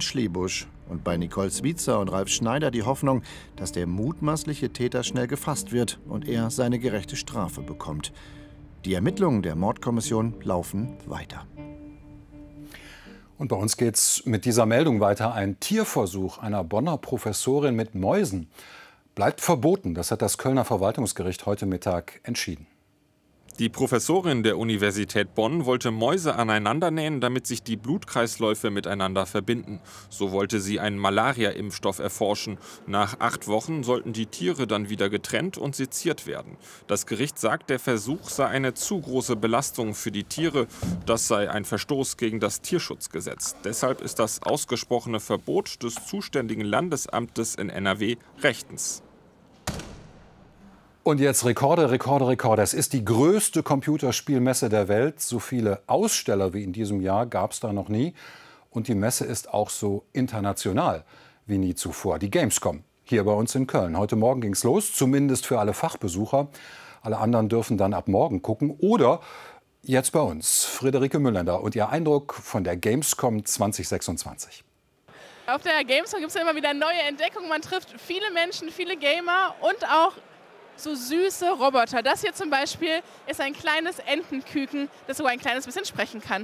Schlebusch und bei Nicole Switzer und Ralf Schneider die Hoffnung, dass der mutmaßliche Täter schnell gefasst wird und er seine gerechte Strafe bekommt. Die Ermittlungen der Mordkommission laufen weiter. Und bei uns geht's mit dieser Meldung weiter. Ein Tierversuch einer Bonner Professorin mit Mäusen bleibt verboten. Das hat das Kölner Verwaltungsgericht heute Mittag entschieden. Die Professorin der Universität Bonn wollte Mäuse aneinandernähen, damit sich die Blutkreisläufe miteinander verbinden. So wollte sie einen Malaria-Impfstoff erforschen. Nach 8 Wochen sollten die Tiere dann wieder getrennt und seziert werden. Das Gericht sagt, der Versuch sei eine zu große Belastung für die Tiere. Das sei ein Verstoß gegen das Tierschutzgesetz. Deshalb ist das ausgesprochene Verbot des zuständigen Landesamtes in NRW rechtens. Und jetzt Rekorde, Rekorde, Rekorde. Es ist die größte Computerspielmesse der Welt. So viele Aussteller wie in diesem Jahr gab es da noch nie. Und die Messe ist auch so international wie nie zuvor. Die Gamescom hier bei uns in Köln. Heute Morgen ging es los, zumindest für alle Fachbesucher. Alle anderen dürfen dann ab morgen gucken. Oder jetzt bei uns, Friederike Müllender und ihr Eindruck von der Gamescom 2026. Auf der Gamescom gibt es ja immer wieder neue Entdeckungen. Man trifft viele Menschen, viele Gamer und auch so süße Roboter. Das hier zum Beispiel ist ein kleines Entenküken, das sogar ein kleines bisschen sprechen kann.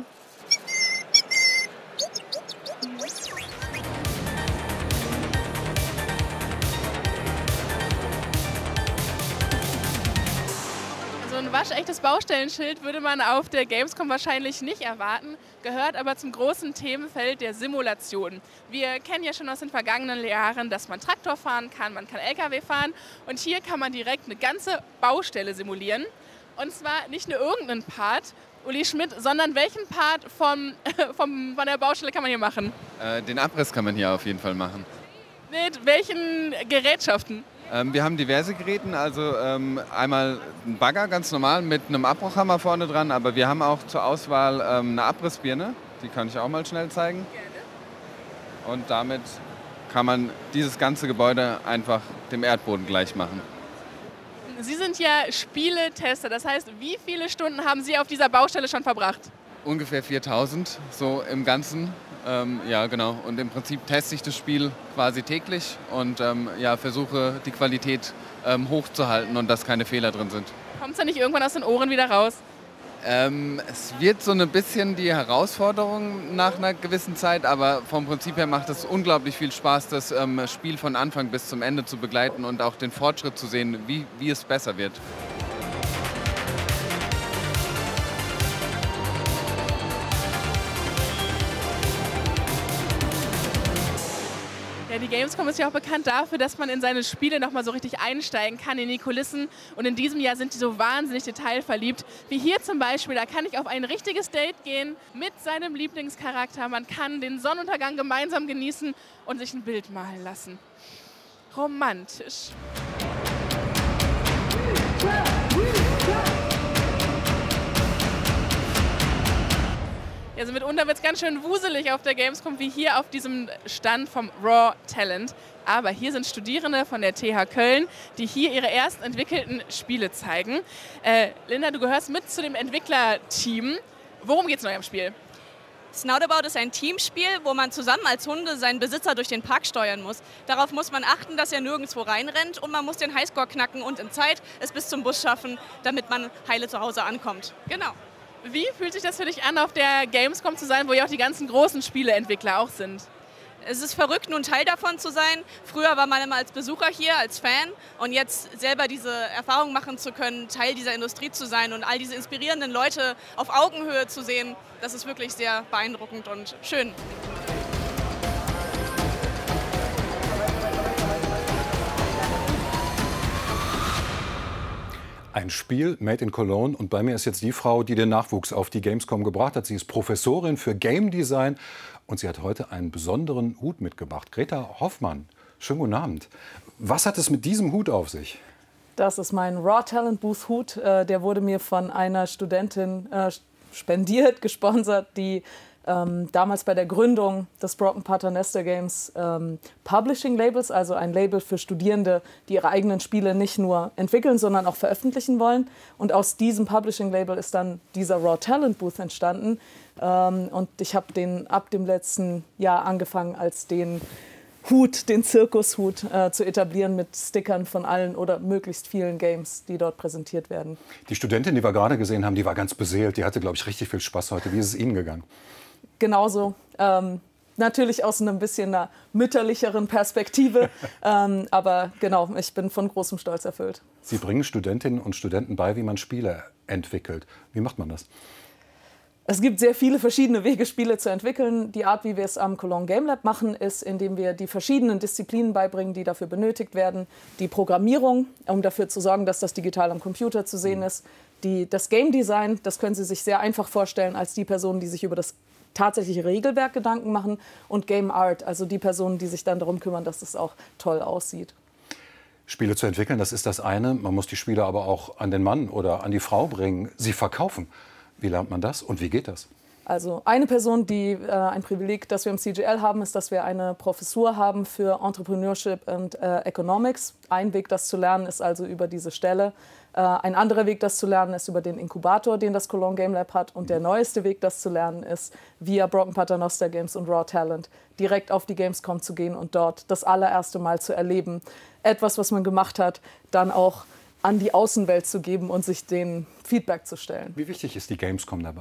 So ein waschechtes Baustellenschild würde man auf der Gamescom wahrscheinlich nicht erwarten, gehört aber zum großen Themenfeld der Simulation. Wir kennen ja schon aus den vergangenen Jahren, dass man Traktor fahren kann, man kann LKW fahren und hier kann man direkt eine ganze Baustelle simulieren. Und zwar nicht nur irgendeinen Part, Uli Schmidt, sondern welchen Part von der Baustelle kann man hier machen? Den Abriss kann man hier auf jeden Fall machen. Mit welchen Gerätschaften? Wir haben diverse Geräte, also einmal ein Bagger ganz normal mit einem Abbruchhammer vorne dran, aber wir haben auch zur Auswahl eine Abrissbirne, die kann ich auch mal schnell zeigen. Und damit kann man dieses ganze Gebäude einfach dem Erdboden gleich machen. Sie sind ja Spieletester, das heißt, wie viele Stunden haben Sie auf dieser Baustelle schon verbracht? Ungefähr 4000, so im Ganzen. Ja, genau. Und im Prinzip teste ich das Spiel quasi täglich und ja, versuche die Qualität hochzuhalten und dass keine Fehler drin sind. Kommt es da nicht irgendwann aus den Ohren wieder raus? Es wird so ein bisschen die Herausforderung nach einer gewissen Zeit, aber vom Prinzip her macht es unglaublich viel Spaß, das Spiel von Anfang bis zum Ende zu begleiten und auch den Fortschritt zu sehen, wie es besser wird. Ja, die Gamescom ist ja auch bekannt dafür, dass man in seine Spiele noch mal so richtig einsteigen kann in die Kulissen. Und in diesem Jahr sind die so wahnsinnig detailverliebt. Wie hier zum Beispiel, da kann ich auf ein richtiges Date gehen mit seinem Lieblingscharakter. Man kann den Sonnenuntergang gemeinsam genießen und sich ein Bild malen lassen. Romantisch. Ja, also mitunter wird es ganz schön wuselig auf der Gamescom, wie hier auf diesem Stand vom Raw Talent. Aber hier sind Studierende von der TH Köln, die hier ihre erst entwickelten Spiele zeigen. Linda, du gehörst mit zu dem Entwicklerteam. Worum geht es in eurem Spiel? Snoudabout ist ein Teamspiel, wo man zusammen als Hunde seinen Besitzer durch den Park steuern muss. Darauf muss man achten, dass er nirgendwo reinrennt und man muss den Highscore knacken und in Zeit es bis zum Bus schaffen, damit man heile zu Hause ankommt. Genau. Wie fühlt sich das für dich an, auf der Gamescom zu sein, wo ja auch die ganzen großen Spieleentwickler auch sind? Es ist verrückt, nun Teil davon zu sein. Früher war man immer als Besucher hier, als Fan. Und jetzt selber diese Erfahrung machen zu können, Teil dieser Industrie zu sein und all diese inspirierenden Leute auf Augenhöhe zu sehen, das ist wirklich sehr beeindruckend und schön. Ein Spiel made in Cologne und bei mir ist jetzt die Frau, die den Nachwuchs auf die Gamescom gebracht hat. Sie ist Professorin für Game Design und sie hat heute einen besonderen Hut mitgebracht. Greta Hoffmann, schönen guten Abend. Was hat es mit diesem Hut auf sich? Das ist mein Raw Talent Booth Hut. Der wurde mir von einer Studentin spendiert, gesponsert, die damals bei der Gründung des Broken Paternoster Games Publishing Labels, also ein Label für Studierende, die ihre eigenen Spiele nicht nur entwickeln, sondern auch veröffentlichen wollen. Und aus diesem Publishing Label ist dann dieser Raw Talent Booth entstanden. Und ich habe den ab dem letzten Jahr angefangen, als den Zirkushut zu etablieren mit Stickern von allen oder möglichst vielen Games, die dort präsentiert werden. Die Studentin, die wir gerade gesehen haben, die war ganz beseelt. Die hatte, glaube ich, richtig viel Spaß heute. Wie ist es Ihnen gegangen? Genauso. Natürlich aus einem bisschen einer mütterlicheren Perspektive. Aber genau, ich bin von großem Stolz erfüllt. Sie bringen Studentinnen und Studenten bei, wie man Spiele entwickelt. Wie macht man das? Es gibt sehr viele verschiedene Wege, Spiele zu entwickeln. Die Art, wie wir es am Cologne Game Lab machen, ist, indem wir die verschiedenen Disziplinen beibringen, die dafür benötigt werden. Die Programmierung, um dafür zu sorgen, dass das digital am Computer zu sehen ist. Das Game Design, das können Sie sich sehr einfach vorstellen als die Personen, die sich über das tatsächliche Regelwerk Gedanken machen. Und Game Art, also die Personen, die sich dann darum kümmern, dass es auch toll aussieht. Spiele zu entwickeln, das ist das eine. Man muss die Spiele aber auch an den Mann oder an die Frau bringen, sie verkaufen. Wie lernt man das und wie geht das? Also eine Person, die ein Privileg, das wir im CGL haben, ist, dass wir eine Professur haben für Entrepreneurship und Economics. Ein Weg, das zu lernen, ist also über diese Stelle. Ein anderer Weg, das zu lernen, ist über den Inkubator, den das Cologne Game Lab hat. Und der neueste Weg, das zu lernen, ist via Broken Paternoster Games und Raw Talent direkt auf die Gamescom zu gehen und dort das allererste Mal zu erleben. Etwas, was man gemacht hat, dann auch an die Außenwelt zu geben und sich den Feedback zu stellen. Wie wichtig ist die Gamescom dabei?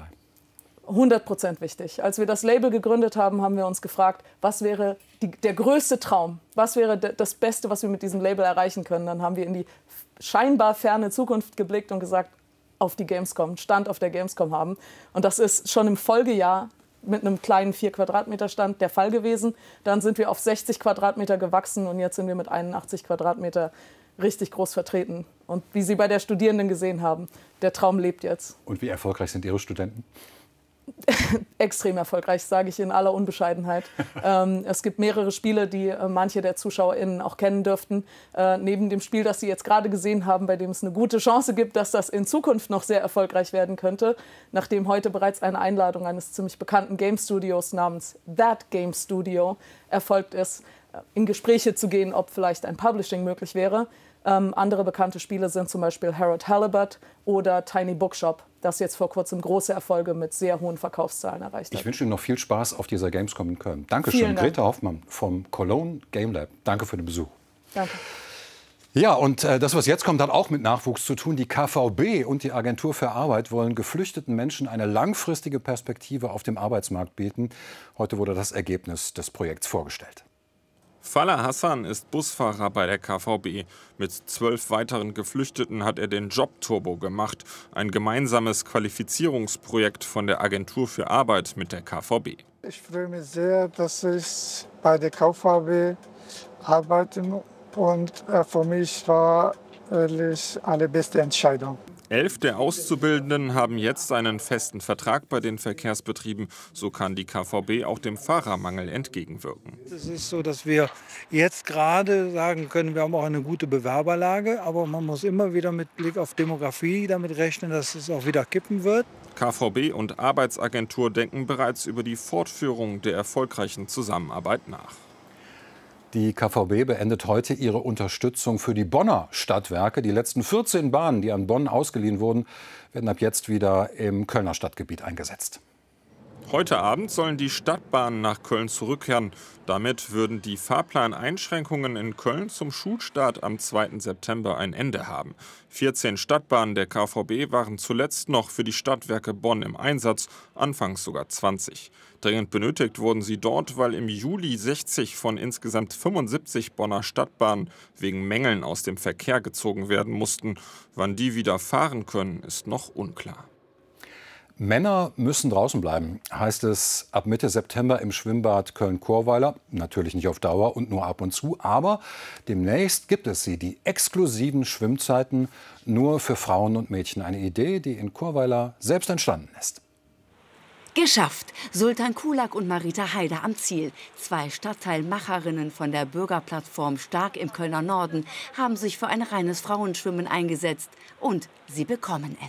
100% wichtig. Als wir das Label gegründet haben, haben wir uns gefragt, was wäre der größte Traum? Was wäre das Beste, was wir mit diesem Label erreichen können? Dann haben wir in die scheinbar ferne Zukunft geblickt und gesagt, auf die Gamescom, Stand auf der Gamescom haben. Und das ist schon im Folgejahr mit einem kleinen 4 Quadratmeter Stand der Fall gewesen. Dann sind wir auf 60 Quadratmeter gewachsen und jetzt sind wir mit 81 Quadratmeter richtig groß vertreten. Und wie Sie bei der Studierenden gesehen haben, der Traum lebt jetzt. Und wie erfolgreich sind Ihre Studenten? Extrem erfolgreich, sage ich in aller Unbescheidenheit. Es gibt mehrere Spiele, die manche der ZuschauerInnen auch kennen dürften. Neben dem Spiel, das Sie jetzt gerade gesehen haben, bei dem es eine gute Chance gibt, dass das in Zukunft noch sehr erfolgreich werden könnte, nachdem heute bereits eine Einladung eines ziemlich bekannten Game Studios namens That Game Studio erfolgt ist, in Gespräche zu gehen, ob vielleicht ein Publishing möglich wäre. Andere bekannte Spiele sind zum Beispiel Harold Halibut oder Tiny Bookshop, das jetzt vor kurzem große Erfolge mit sehr hohen Verkaufszahlen erreicht hat. Ich wünsche Ihnen noch viel Spaß auf dieser Gamescom in Köln. Dankeschön, Vielen Dank. Greta Hoffmann vom Cologne Game Lab. Danke für den Besuch. Danke. Ja, und das, was jetzt kommt, hat auch mit Nachwuchs zu tun. Die KVB und die Agentur für Arbeit wollen geflüchteten Menschen eine langfristige Perspektive auf dem Arbeitsmarkt bieten. Heute wurde das Ergebnis des Projekts vorgestellt. Fallah Hassan ist Busfahrer bei der KVB. Mit 12 weiteren Geflüchteten hat er den Jobturbo gemacht, ein gemeinsames Qualifizierungsprojekt von der Agentur für Arbeit mit der KVB. Ich freue mich sehr, dass ich bei der KVB arbeite und für mich war wirklich eine beste Entscheidung. 11 der Auszubildenden haben jetzt einen festen Vertrag bei den Verkehrsbetrieben. So kann die KVB auch dem Fahrermangel entgegenwirken. Es ist so, dass wir jetzt gerade sagen können, wir haben auch eine gute Bewerberlage. Aber man muss immer wieder mit Blick auf Demografie damit rechnen, dass es auch wieder kippen wird. KVB und Arbeitsagentur denken bereits über die Fortführung der erfolgreichen Zusammenarbeit nach. Die KVB beendet heute ihre Unterstützung für die Bonner Stadtwerke. Die letzten 14 Bahnen, die an Bonn ausgeliehen wurden, werden ab jetzt wieder im Kölner Stadtgebiet eingesetzt. Heute Abend sollen die Stadtbahnen nach Köln zurückkehren. Damit würden die Fahrplaneinschränkungen in Köln zum Schulstart am 2. September ein Ende haben. 14 Stadtbahnen der KVB waren zuletzt noch für die Stadtwerke Bonn im Einsatz, anfangs sogar 20. Dringend benötigt wurden sie dort, weil im Juli 60 von insgesamt 75 Bonner Stadtbahnen wegen Mängeln aus dem Verkehr gezogen werden mussten. Wann die wieder fahren können, ist noch unklar. Männer müssen draußen bleiben, heißt es ab Mitte September im Schwimmbad Köln-Chorweiler. Natürlich nicht auf Dauer und nur ab und zu, aber demnächst gibt es sie, die exklusiven Schwimmzeiten nur für Frauen und Mädchen. Eine Idee, die in Chorweiler selbst entstanden ist. Geschafft! Sultan Kulak und Marita Haider am Ziel. 2 Stadtteilmacherinnen von der Bürgerplattform Stark im Kölner Norden haben sich für ein reines Frauenschwimmen eingesetzt. Und sie bekommen es.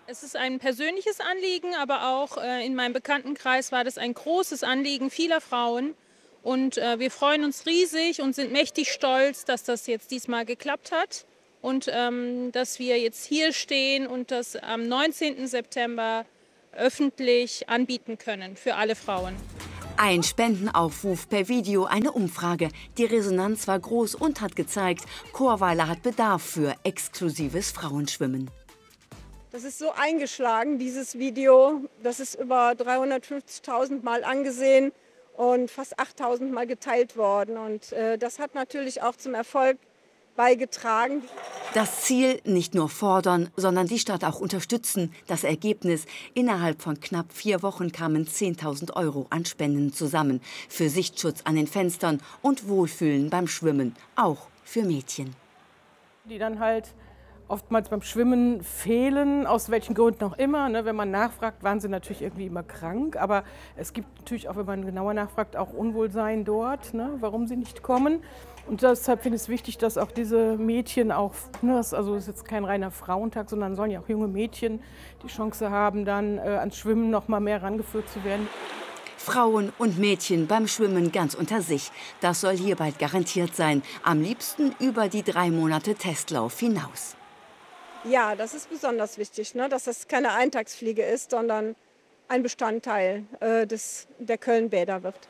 Es ist ein persönliches Anliegen, aber auch in meinem Bekanntenkreis war das ein großes Anliegen vieler Frauen. Und wir freuen uns riesig und sind mächtig stolz, dass das jetzt diesmal geklappt hat. Und dass wir jetzt hier stehen und das am 19. September öffentlich anbieten können für alle Frauen. Ein Spendenaufruf per Video, eine Umfrage. Die Resonanz war groß und hat gezeigt, Chorweiler hat Bedarf für exklusives Frauenschwimmen. Das ist so eingeschlagen, dieses Video. Das ist über 350.000 Mal angesehen und fast 8.000 Mal geteilt worden. Und das hat natürlich auch zum Erfolg beigetragen. Das Ziel nicht nur fordern, sondern die Stadt auch unterstützen. Das Ergebnis: Innerhalb von knapp 4 Wochen kamen 10.000 € an Spenden zusammen. Für Sichtschutz an den Fenstern und Wohlfühlen beim Schwimmen. Auch für Mädchen. Die dann halt oftmals beim Schwimmen fehlen, aus welchen Gründen auch immer. Ne? Wenn man nachfragt, waren sie natürlich irgendwie immer krank. Aber es gibt natürlich auch, wenn man genauer nachfragt, auch Unwohlsein dort, ne? Warum sie nicht kommen. Und deshalb finde ich es wichtig, dass auch diese Mädchen auch, ne, also es ist jetzt kein reiner Frauentag, sondern sollen ja auch junge Mädchen die Chance haben, dann ans Schwimmen noch mal mehr rangeführt zu werden. Frauen und Mädchen beim Schwimmen ganz unter sich. Das soll hier bald garantiert sein. Am liebsten über die 3 Monate Testlauf hinaus. Ja, das ist besonders wichtig, ne? Dass das keine Eintagsfliege ist, sondern ein Bestandteil der Köln-Bäder wird.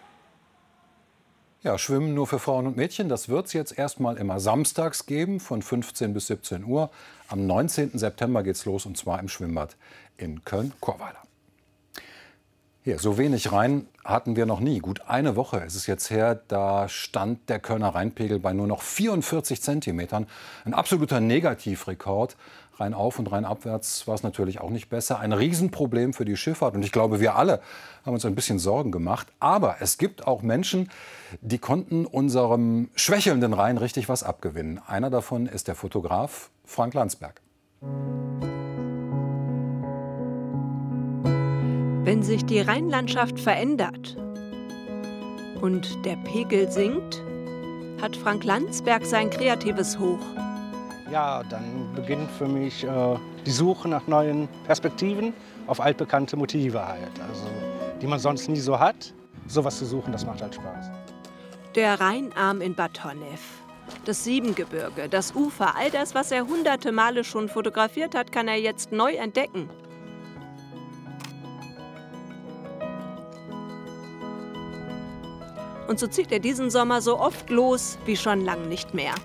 Ja, Schwimmen nur für Frauen und Mädchen, das wird es jetzt erstmal immer samstags geben, von 15 bis 17 Uhr. Am 19. September geht's los, und zwar im Schwimmbad in Köln-Chorweiler. Hier, so wenig Rhein hatten wir noch nie. Gut eine Woche ist es jetzt her, da stand der Kölner Rheinpegel bei nur noch 44 Zentimetern. Ein absoluter Negativrekord. Rheinauf und rheinabwärts war es natürlich auch nicht besser. Ein Riesenproblem für die Schifffahrt. Und ich glaube, wir alle haben uns ein bisschen Sorgen gemacht. Aber es gibt auch Menschen, die konnten unserem schwächelnden Rhein richtig was abgewinnen. Einer davon ist der Fotograf Frank Landsberg. Wenn sich die Rheinlandschaft verändert und der Pegel sinkt, hat Frank Landsberg sein kreatives Hoch. Ja, dann beginnt für mich die Suche nach neuen Perspektiven auf altbekannte Motive halt. Also, die man sonst nie so hat. Sowas zu suchen, das macht halt Spaß. Der Rheinarm in Bad Honnef, das Siebengebirge, das Ufer, all das, was er hunderte Male schon fotografiert hat, kann er jetzt neu entdecken. Und so zieht er diesen Sommer so oft los wie schon lang nicht mehr.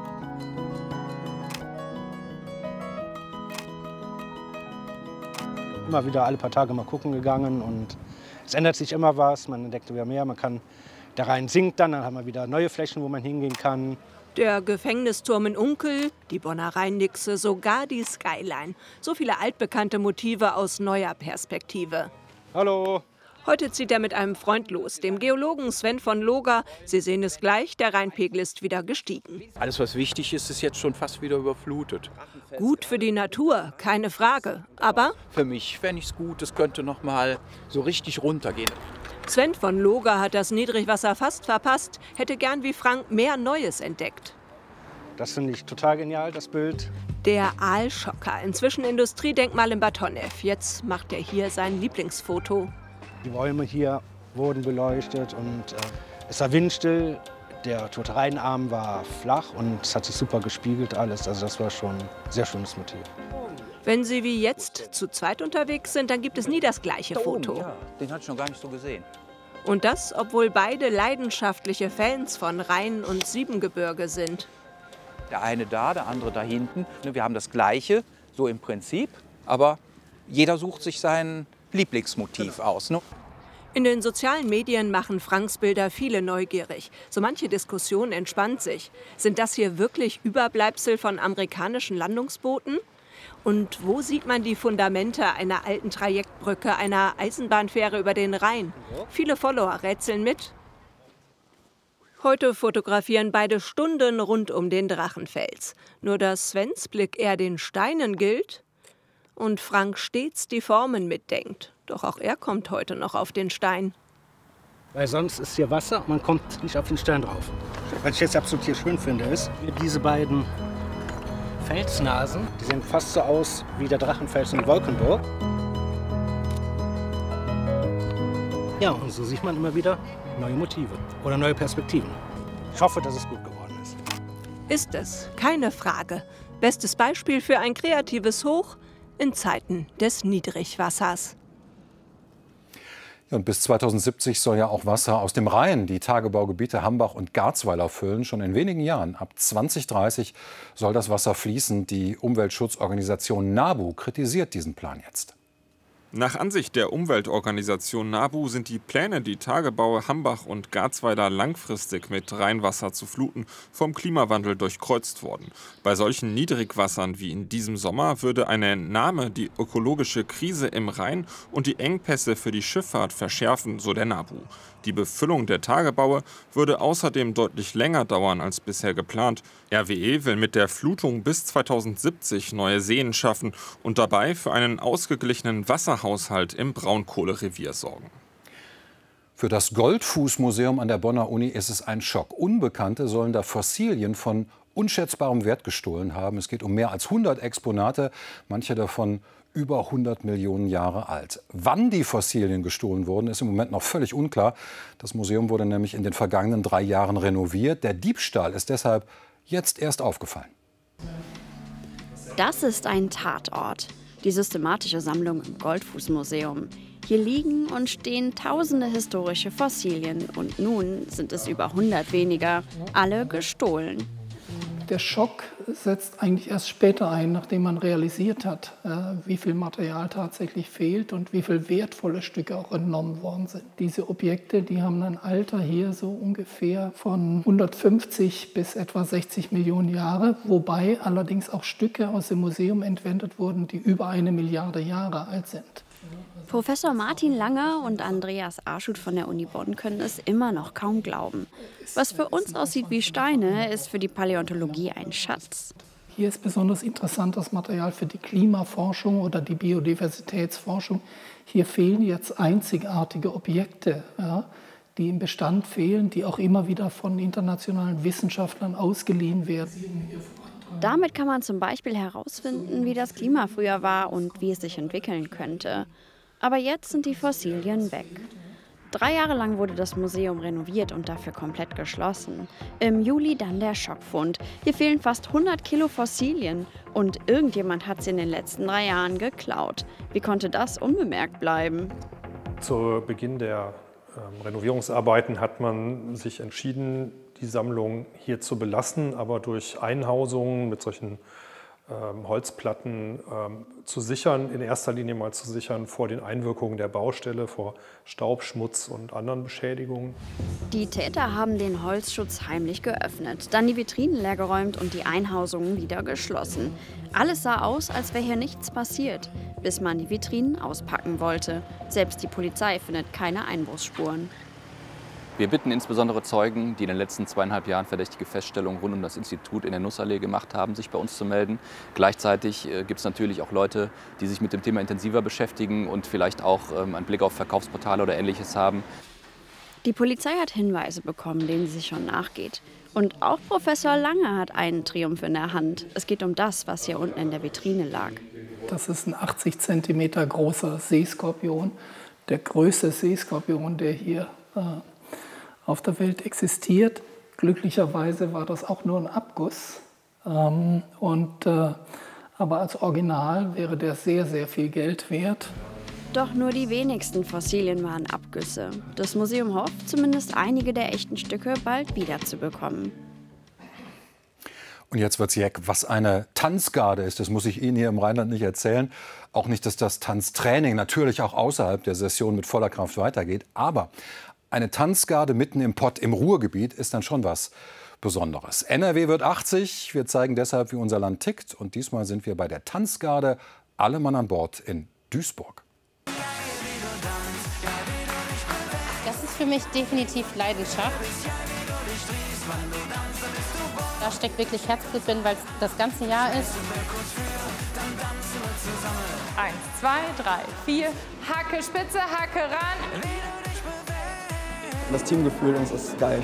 Immer wieder alle paar Tage mal gucken gegangen und es ändert sich immer was, man entdeckt wieder mehr, der Rhein sinkt dann haben wir wieder neue Flächen, wo man hingehen kann. Der Gefängnisturm in Unkel, die Bonner Rheinixe, sogar die Skyline. So viele altbekannte Motive aus neuer Perspektive. Hallo! Heute zieht er mit einem Freund los, dem Geologen Sven von Loga. Sie sehen es gleich, der Rheinpegel ist wieder gestiegen. Alles, was wichtig ist, ist jetzt schon fast wieder überflutet. Gut für die Natur, keine Frage. Aber für mich fände ich es gut, es könnte noch mal so richtig runtergehen. Sven von Loga hat das Niedrigwasser fast verpasst, hätte gern wie Frank mehr Neues entdeckt. Das finde ich total genial, das Bild. Der Aalschocker, inzwischen Industriedenkmal in Bad Honnef. Jetzt macht er hier sein Lieblingsfoto. Die Bäume hier wurden beleuchtet und es war windstill. Der tote Rheinarm war flach und es hat sich super gespiegelt alles. Also das war schon ein sehr schönes Motiv. Wenn Sie wie jetzt zu zweit unterwegs sind, dann gibt es nie das gleiche Foto. Ja, den hatte ich noch gar nicht so gesehen. Und das, obwohl beide leidenschaftliche Fans von Rhein und Siebengebirge sind. Der eine da, der andere da hinten. Wir haben das Gleiche, so im Prinzip, aber jeder sucht sich sein Lieblingsmotiv aus. Ne? In den sozialen Medien machen Franks Bilder viele neugierig. So manche Diskussion entspannt sich. Sind das hier wirklich Überbleibsel von amerikanischen Landungsbooten? Und wo sieht man die Fundamente einer alten Trajektbrücke, einer Eisenbahnfähre über den Rhein? Viele Follower rätseln mit. Heute fotografieren beide Stunden rund um den Drachenfels. Nur dass Svens Blick eher den Steinen gilt und Frank stets die Formen mitdenkt. Doch auch er kommt heute noch auf den Stein. Weil sonst ist hier Wasser und man kommt nicht auf den Stein drauf. Was ich jetzt absolut hier schön finde, ist, diese beiden Felsnasen. Die sehen fast so aus wie der Drachenfels in Wolkenburg. Ja, und so sieht man immer wieder neue Motive oder neue Perspektiven. Ich hoffe, dass es gut geworden ist. Ist es, keine Frage. Bestes Beispiel für ein kreatives Hoch in Zeiten des Niedrigwassers. Und bis 2070 soll ja auch Wasser aus dem Rhein die Tagebaugebiete Hambach und Garzweiler füllen. Schon in wenigen Jahren, ab 2030, soll das Wasser fließen. Die Umweltschutzorganisation NABU kritisiert diesen Plan jetzt. Nach Ansicht der Umweltorganisation NABU sind die Pläne, die Tagebaue Hambach und Garzweiler langfristig mit Rheinwasser zu fluten, vom Klimawandel durchkreuzt worden. Bei solchen Niedrigwassern wie in diesem Sommer würde eine Entnahme die ökologische Krise im Rhein und die Engpässe für die Schifffahrt verschärfen, so der NABU. Die Befüllung der Tagebaue würde außerdem deutlich länger dauern als bisher geplant. RWE will mit der Flutung bis 2070 neue Seen schaffen und dabei für einen ausgeglichenen Wasserhaushalt im Braunkohlerevier sorgen. Für das Goldfußmuseum an der Bonner Uni ist es ein Schock. Unbekannte sollen da Fossilien von unschätzbarem Wert gestohlen haben. Es geht um mehr als 100 Exponate, manche davon über 100 Millionen Jahre alt. Wann die Fossilien gestohlen wurden, ist im Moment noch völlig unklar. Das Museum wurde nämlich in den vergangenen 3 Jahren renoviert. Der Diebstahl ist deshalb jetzt erst aufgefallen. Das ist ein Tatort. Die systematische Sammlung im Goldfußmuseum. Hier liegen und stehen tausende historische Fossilien. Und nun sind es über 100 weniger, alle gestohlen. Der Schock setzt eigentlich erst später ein, nachdem man realisiert hat, wie viel Material tatsächlich fehlt und wie viel wertvolle Stücke auch entnommen worden sind. Diese Objekte, die haben ein Alter hier so ungefähr von 150 bis etwa 60 Millionen Jahre, wobei allerdings auch Stücke aus dem Museum entwendet wurden, die über 1 Milliarde Jahre alt sind. Professor Martin Langer und Andreas Arschut von der Uni Bonn können es immer noch kaum glauben. Was für uns aussieht wie Steine, ist für die Paläontologie ein Schatz. Hier ist besonders interessant das Material für die Klimaforschung oder die Biodiversitätsforschung. Hier fehlen jetzt einzigartige Objekte, ja, die im Bestand fehlen, die auch immer wieder von internationalen Wissenschaftlern ausgeliehen werden. Damit kann man zum Beispiel herausfinden, wie das Klima früher war und wie es sich entwickeln könnte. Aber jetzt sind die Fossilien weg. 3 Jahre lang wurde das Museum renoviert und dafür komplett geschlossen. Im Juli dann der Schockfund. Hier fehlen fast 100 Kilo Fossilien. Und irgendjemand hat sie in den letzten 3 Jahren geklaut. Wie konnte das unbemerkt bleiben? Zu Beginn der Renovierungsarbeiten hat man sich entschieden, die Sammlung hier zu belassen, aber durch Einhausungen mit solchen Holzplatten zu sichern, in erster Linie mal zu sichern vor den Einwirkungen der Baustelle, vor Staub, Schmutz und anderen Beschädigungen. Die Täter haben den Holzschutz heimlich geöffnet, dann die Vitrinen leergeräumt und die Einhausungen wieder geschlossen. Alles sah aus, als wäre hier nichts passiert, bis man die Vitrinen auspacken wollte. Selbst die Polizei findet keine Einbruchsspuren. Wir bitten insbesondere Zeugen, die in den letzten 2,5 Jahren verdächtige Feststellungen rund um das Institut in der Nussallee gemacht haben, sich bei uns zu melden. Gleichzeitig gibt es natürlich auch Leute, die sich mit dem Thema intensiver beschäftigen und vielleicht auch einen Blick auf Verkaufsportale oder Ähnliches haben. Die Polizei hat Hinweise bekommen, denen sie schon nachgeht. Und auch Professor Lange hat einen Triumph in der Hand. Es geht um das, was hier unten in der Vitrine lag. Das ist ein 80 cm großer Seeskorpion. Der größte Seeskorpion, der hier auf der Welt existiert. Glücklicherweise war das auch nur ein Abguss. Aber als Original wäre der sehr, sehr viel Geld wert. Doch nur die wenigsten Fossilien waren Abgüsse. Das Museum hofft, zumindest einige der echten Stücke bald wiederzubekommen. Und jetzt wird's jeck, was eine Tanzgarde ist. Das muss ich Ihnen hier im Rheinland nicht erzählen. Auch nicht, dass das Tanztraining natürlich auch außerhalb der Session mit voller Kraft weitergeht. Aber eine Tanzgarde mitten im Pott im Ruhrgebiet ist dann schon was Besonderes. NRW wird 80. Wir zeigen deshalb, wie unser Land tickt. Und diesmal sind wir bei der Tanzgarde Alle Mann an Bord in Duisburg. Das ist für mich definitiv Leidenschaft. Da steckt wirklich Herzblut drin, weil es das ganze Jahr ist. 1, 2, 3, 4. Hacke, Spitze, Hacke, ran. Das Teamgefühl, das ist geil.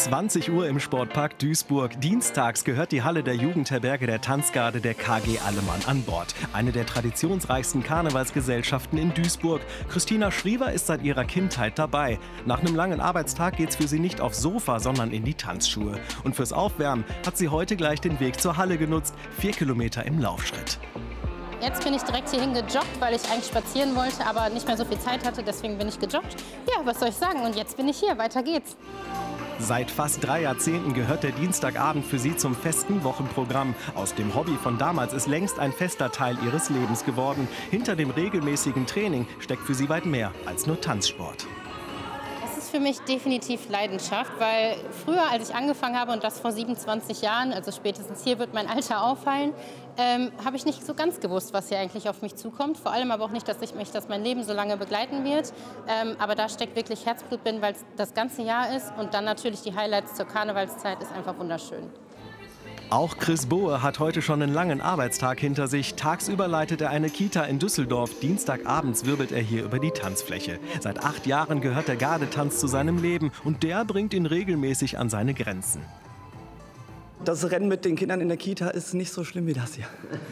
20 Uhr im Sportpark Duisburg. Dienstags gehört die Halle der Jugendherberge der Tanzgarde der KG Allemann an Bord. Eine der traditionsreichsten Karnevalsgesellschaften in Duisburg. Christina Schriever ist seit ihrer Kindheit dabei. Nach einem langen Arbeitstag geht's für sie nicht aufs Sofa, sondern in die Tanzschuhe. Und fürs Aufwärmen hat sie heute gleich den Weg zur Halle genutzt. 4 Kilometer im Laufschritt. Jetzt bin ich direkt hierhin gejoggt, weil ich eigentlich spazieren wollte, aber nicht mehr so viel Zeit hatte. Deswegen bin ich gejoggt. Ja, was soll ich sagen? Und jetzt bin ich hier. Weiter geht's. Seit fast 3 Jahrzehnten gehört der Dienstagabend für sie zum festen Wochenprogramm. Aus dem Hobby von damals ist längst ein fester Teil ihres Lebens geworden. Hinter dem regelmäßigen Training steckt für sie weit mehr als nur Tanzsport. Es ist für mich definitiv Leidenschaft, weil früher, als ich angefangen habe, und das vor 27 Jahren, also spätestens hier wird mein Alter auffallen, habe ich nicht so ganz gewusst, was hier eigentlich auf mich zukommt. Vor allem aber auch nicht, dass mein Leben so lange begleiten wird. Aber da steckt wirklich Herzblut drin, weil es das ganze Jahr ist. Und dann natürlich die Highlights zur Karnevalszeit ist einfach wunderschön. Auch Chris Bohe hat heute schon einen langen Arbeitstag hinter sich. Tagsüber leitet er eine Kita in Düsseldorf. Dienstagabends wirbelt er hier über die Tanzfläche. Seit 8 Jahren gehört der Gardetanz zu seinem Leben. Und der bringt ihn regelmäßig an seine Grenzen. Das Rennen mit den Kindern in der Kita ist nicht so schlimm wie das hier.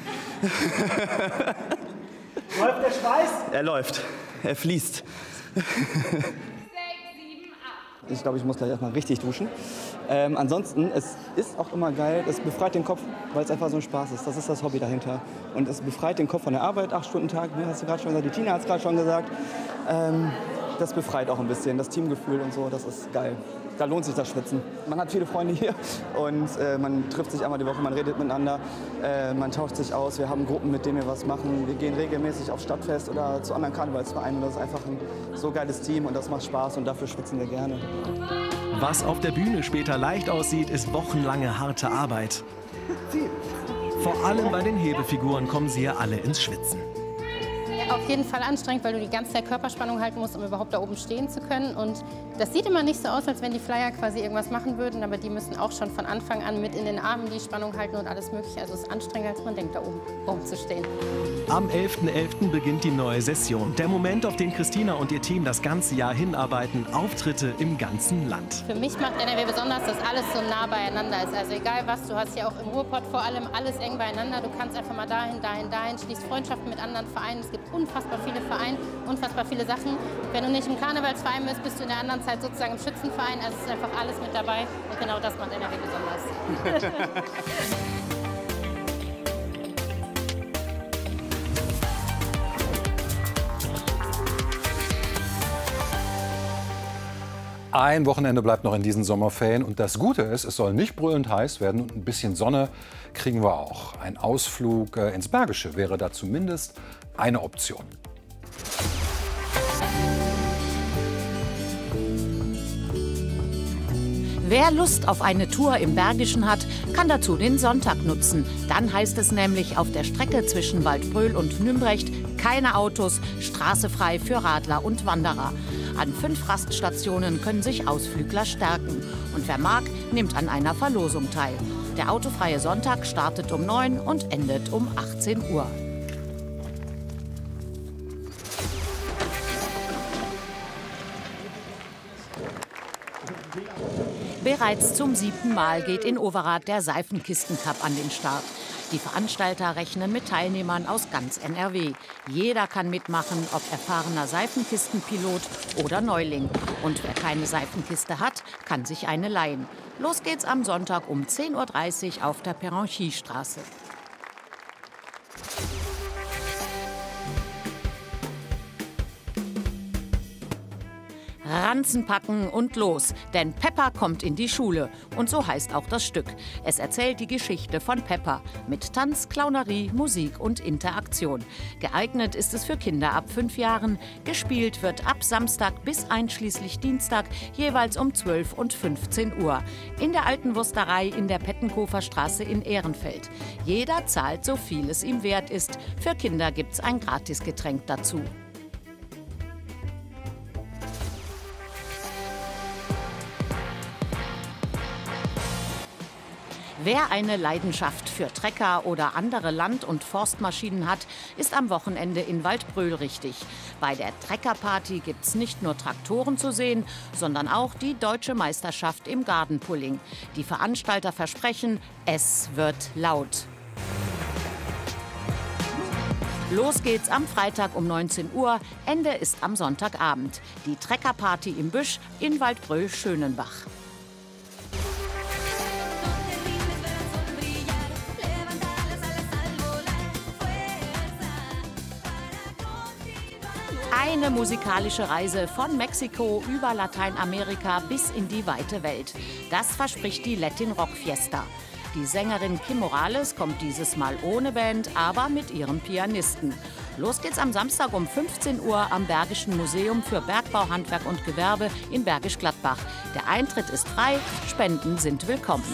Läuft der Schweiß? Er läuft. Er fließt. 6, 7, 8. Ich glaube, ich muss gleich erstmal richtig duschen. Ansonsten, es ist auch immer geil, es befreit den Kopf, weil es einfach so ein Spaß ist. Das ist das Hobby dahinter. Und es befreit den Kopf von der Arbeit, 8-Stunden-Tag, ne, hast du gerade schon gesagt, die Tina hat es gerade schon gesagt. Das befreit auch ein bisschen, das Teamgefühl und so, das ist geil. Da lohnt sich das Schwitzen. Man hat viele Freunde hier und man trifft sich einmal die Woche, man redet miteinander, man tauscht sich aus. Wir haben Gruppen, mit denen wir was machen. Wir gehen regelmäßig aufs Stadtfest oder zu anderen Karnevalsvereinen. Das ist einfach ein so geiles Team und das macht Spaß und dafür schwitzen wir gerne. Was auf der Bühne später leicht aussieht, ist wochenlange harte Arbeit. Vor allem bei den Hebefiguren kommen sie ja alle ins Schwitzen. Auf jeden Fall anstrengend, weil du die ganze Zeit Körperspannung halten musst, um überhaupt da oben stehen zu können. Und das sieht immer nicht so aus, als wenn die Flyer quasi irgendwas machen würden, aber die müssen auch schon von Anfang an mit in den Armen die Spannung halten und alles Mögliche. Also es ist anstrengender, als man denkt, da oben rumzustehen. Am 11.11. beginnt die neue Session. Der Moment, auf den Christina und ihr Team das ganze Jahr hinarbeiten. Auftritte im ganzen Land. Für mich macht NRW besonders, dass alles so nah beieinander ist. Also egal was, du hast ja auch im Ruhrpott vor allem alles eng beieinander. Du kannst einfach mal dahin, schließt Freundschaften mit anderen Vereinen. Es gibt unfassbar viele Vereine, unfassbar viele Sachen. Wenn du nicht im Karnevalsverein bist, bist du in der anderen Zeit sozusagen im Schützenverein. Also es ist einfach alles mit dabei und genau das macht NRW besonders. Ein Wochenende bleibt noch in diesen Sommerferien und das Gute ist, es soll nicht brüllend heiß werden und ein bisschen Sonne kriegen wir auch. Ein Ausflug ins Bergische wäre da zumindest eine Option. Wer Lust auf eine Tour im Bergischen hat, kann dazu den Sonntag nutzen. Dann heißt es nämlich auf der Strecke zwischen Waldbröl und Nümbrecht keine Autos, Straße frei für Radler und Wanderer. An 5 Raststationen können sich Ausflügler stärken. Und wer mag, nimmt an einer Verlosung teil. Der autofreie Sonntag startet um 9 und endet um 18 Uhr. Bereits zum 7. Mal geht in Overath der Seifenkistencup an den Start. Die Veranstalter rechnen mit Teilnehmern aus ganz NRW. Jeder kann mitmachen, ob erfahrener Seifenkistenpilot oder Neuling. Und wer keine Seifenkiste hat, kann sich eine leihen. Los geht's am Sonntag um 10:30 Uhr auf der Perenchy-Straße. Ranzen packen und los, denn Peppa kommt in die Schule. Und so heißt auch das Stück. Es erzählt die Geschichte von Peppa mit Tanz, Clownerie, Musik und Interaktion. Geeignet ist es für Kinder ab 5 Jahren. Gespielt wird ab Samstag bis einschließlich Dienstag, jeweils um 12 und 15 Uhr. In der Alten Wursterei in der Pettenkofer Straße in Ehrenfeld. Jeder zahlt, so viel es ihm wert ist. Für Kinder gibt's ein Gratisgetränk dazu. Wer eine Leidenschaft für Trecker oder andere Land- und Forstmaschinen hat, ist am Wochenende in Waldbröl richtig. Bei der Treckerparty gibt es nicht nur Traktoren zu sehen, sondern auch die deutsche Meisterschaft im Gartenpulling. Die Veranstalter versprechen, es wird laut. Los geht's am Freitag um 19 Uhr, Ende ist am Sonntagabend. Die Treckerparty im Büsch in Waldbröl-Schönenbach. Eine musikalische Reise von Mexiko über Lateinamerika bis in die weite Welt. Das verspricht die Latin Rock Fiesta. Die Sängerin Kim Morales kommt dieses Mal ohne Band, aber mit ihrem Pianisten. Los geht's am Samstag um 15 Uhr am Bergischen Museum für Bergbau, Handwerk und Gewerbe in Bergisch Gladbach. Der Eintritt ist frei, Spenden sind willkommen.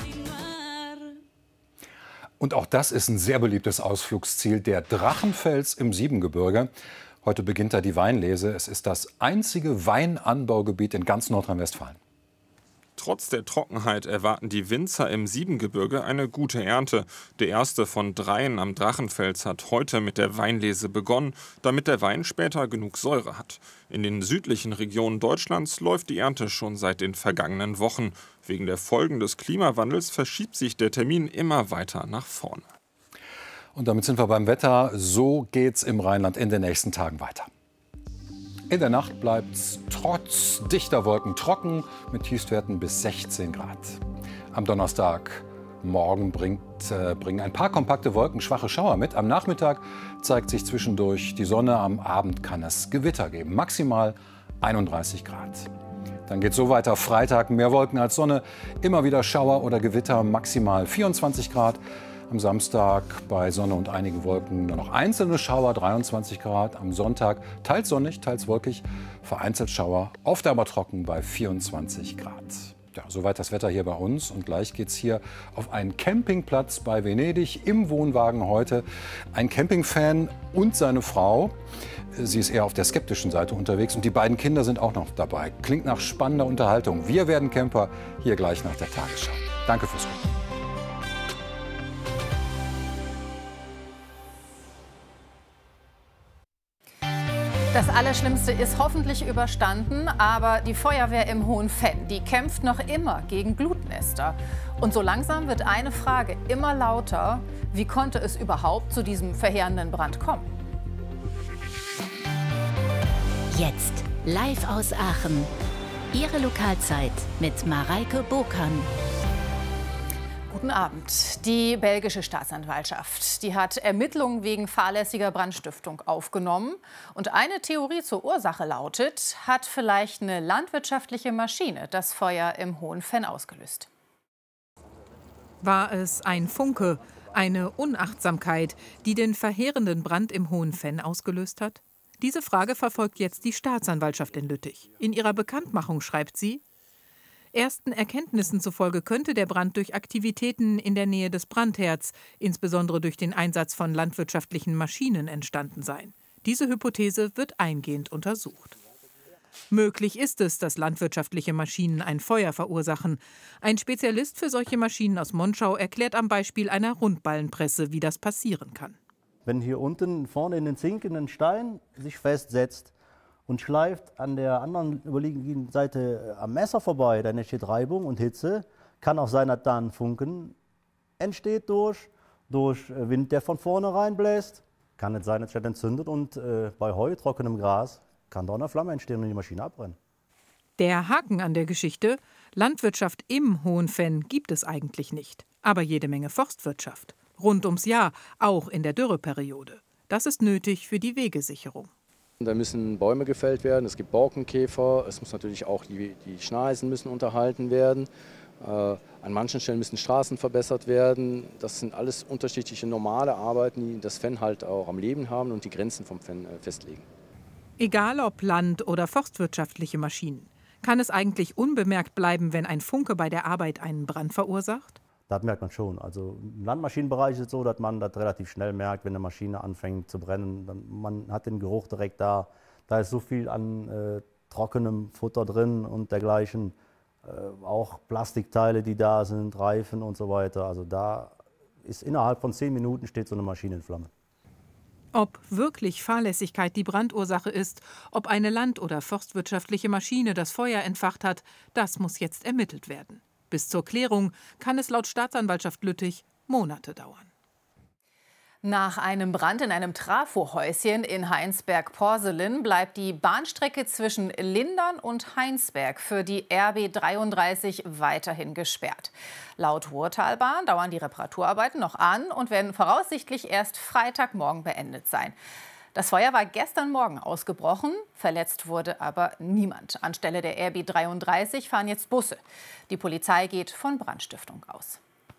Und auch das ist ein sehr beliebtes Ausflugsziel, der Drachenfels im Siebengebirge. Heute beginnt da die Weinlese. Es ist das einzige Weinanbaugebiet in ganz Nordrhein-Westfalen. Trotz der Trockenheit erwarten die Winzer im Siebengebirge eine gute Ernte. Der erste von 3 am Drachenfels hat heute mit der Weinlese begonnen, damit der Wein später genug Säure hat. In den südlichen Regionen Deutschlands läuft die Ernte schon seit den vergangenen Wochen. Wegen der Folgen des Klimawandels verschiebt sich der Termin immer weiter nach vorne. Und damit sind wir beim Wetter. So geht's im Rheinland in den nächsten Tagen weiter. In der Nacht bleibt es trotz dichter Wolken trocken mit Tiefstwerten bis 16 Grad. Am Donnerstagmorgen bringen ein paar kompakte Wolken schwache Schauer mit. Am Nachmittag zeigt sich zwischendurch die Sonne. Am Abend kann es Gewitter geben. Maximal 31 Grad. Dann geht es so weiter. Freitag mehr Wolken als Sonne. Immer wieder Schauer oder Gewitter. Maximal 24 Grad. Am Samstag bei Sonne und einigen Wolken nur noch einzelne Schauer, 23 Grad. Am Sonntag teils sonnig, teils wolkig, vereinzelt Schauer, oft aber trocken bei 24 Grad. Ja, soweit das Wetter hier bei uns. Und gleich geht es hier auf einen Campingplatz bei Venedig im Wohnwagen heute. Ein Campingfan und seine Frau. Sie ist eher auf der skeptischen Seite unterwegs und die beiden Kinder sind auch noch dabei. Klingt nach spannender Unterhaltung. Wir werden Camper hier gleich nach der Tagesschau. Danke fürs Gucken. Das Allerschlimmste ist hoffentlich überstanden, aber die Feuerwehr im Hohenfenn, die kämpft noch immer gegen Glutnester. Und so langsam wird eine Frage immer lauter: Wie konnte es überhaupt zu diesem verheerenden Brand kommen? Jetzt live aus Aachen. Ihre Lokalzeit mit Mareike Bokan. Guten Abend. Die belgische Staatsanwaltschaft, die hat Ermittlungen wegen fahrlässiger Brandstiftung aufgenommen. Und eine Theorie zur Ursache lautet, hat vielleicht eine landwirtschaftliche Maschine das Feuer im Hohenfenn ausgelöst. War es ein Funke, eine Unachtsamkeit, die den verheerenden Brand im Hohenfenn ausgelöst hat? Diese Frage verfolgt jetzt die Staatsanwaltschaft in Lüttich. In ihrer Bekanntmachung schreibt sie: Ersten Erkenntnissen zufolge könnte der Brand durch Aktivitäten in der Nähe des Brandherds, insbesondere durch den Einsatz von landwirtschaftlichen Maschinen, entstanden sein. Diese Hypothese wird eingehend untersucht. Möglich ist es, dass landwirtschaftliche Maschinen ein Feuer verursachen. Ein Spezialist für solche Maschinen aus Monschau erklärt am Beispiel einer Rundballenpresse, wie das passieren kann. Wenn hier unten vorne in den Zinken ein Stein sich festsetzt und schleift an der anderen überliegenden Seite am Messer vorbei, dann entsteht Reibung und Hitze, kann auch sein, dass da ein Funken entsteht durch Wind, der von vorne reinbläst. Kann nicht sein, dass sich das entzündet und bei Heu, trockenem Gras, kann da eine Flamme entstehen und die Maschine abbrennen. Der Haken an der Geschichte: Landwirtschaft im Hohenfenn gibt es eigentlich nicht, aber jede Menge Forstwirtschaft. Rund ums Jahr, auch in der Dürreperiode. Das ist nötig für die Wegesicherung. Da müssen Bäume gefällt werden, es gibt Borkenkäfer, es muss natürlich auch die Schneisen müssen unterhalten werden. An manchen Stellen müssen Straßen verbessert werden. Das sind alles unterschiedliche normale Arbeiten, die das Fenn halt auch am Leben haben und die Grenzen vom Fenn festlegen. Egal ob land- oder forstwirtschaftliche Maschinen. Kann es eigentlich unbemerkt bleiben, wenn ein Funke bei der Arbeit einen Brand verursacht? Das merkt man schon. Also im Landmaschinenbereich ist es so, dass man das relativ schnell merkt, wenn eine Maschine anfängt zu brennen. Man hat den Geruch direkt da. Da ist so viel an trockenem Futter drin und dergleichen. auch Plastikteile, die da sind, Reifen und so weiter. Also da ist innerhalb von 10 Minuten steht so eine Maschine in Flammen. Ob wirklich Fahrlässigkeit die Brandursache ist, ob eine land- oder forstwirtschaftliche Maschine das Feuer entfacht hat, das muss jetzt ermittelt werden. Bis zur Klärung kann es laut Staatsanwaltschaft Lüttich Monate dauern. Nach einem Brand in einem Trafohäuschen in Heinsberg-Porselin bleibt die Bahnstrecke zwischen Lindern und Heinsberg für die RB 33 weiterhin gesperrt. Laut Ruhrtalbahn dauern die Reparaturarbeiten noch an und werden voraussichtlich erst Freitagmorgen beendet sein. Das Feuer war gestern Morgen ausgebrochen, verletzt wurde aber niemand. Anstelle der RB 33 fahren jetzt Busse. Die Polizei geht von Brandstiftung aus.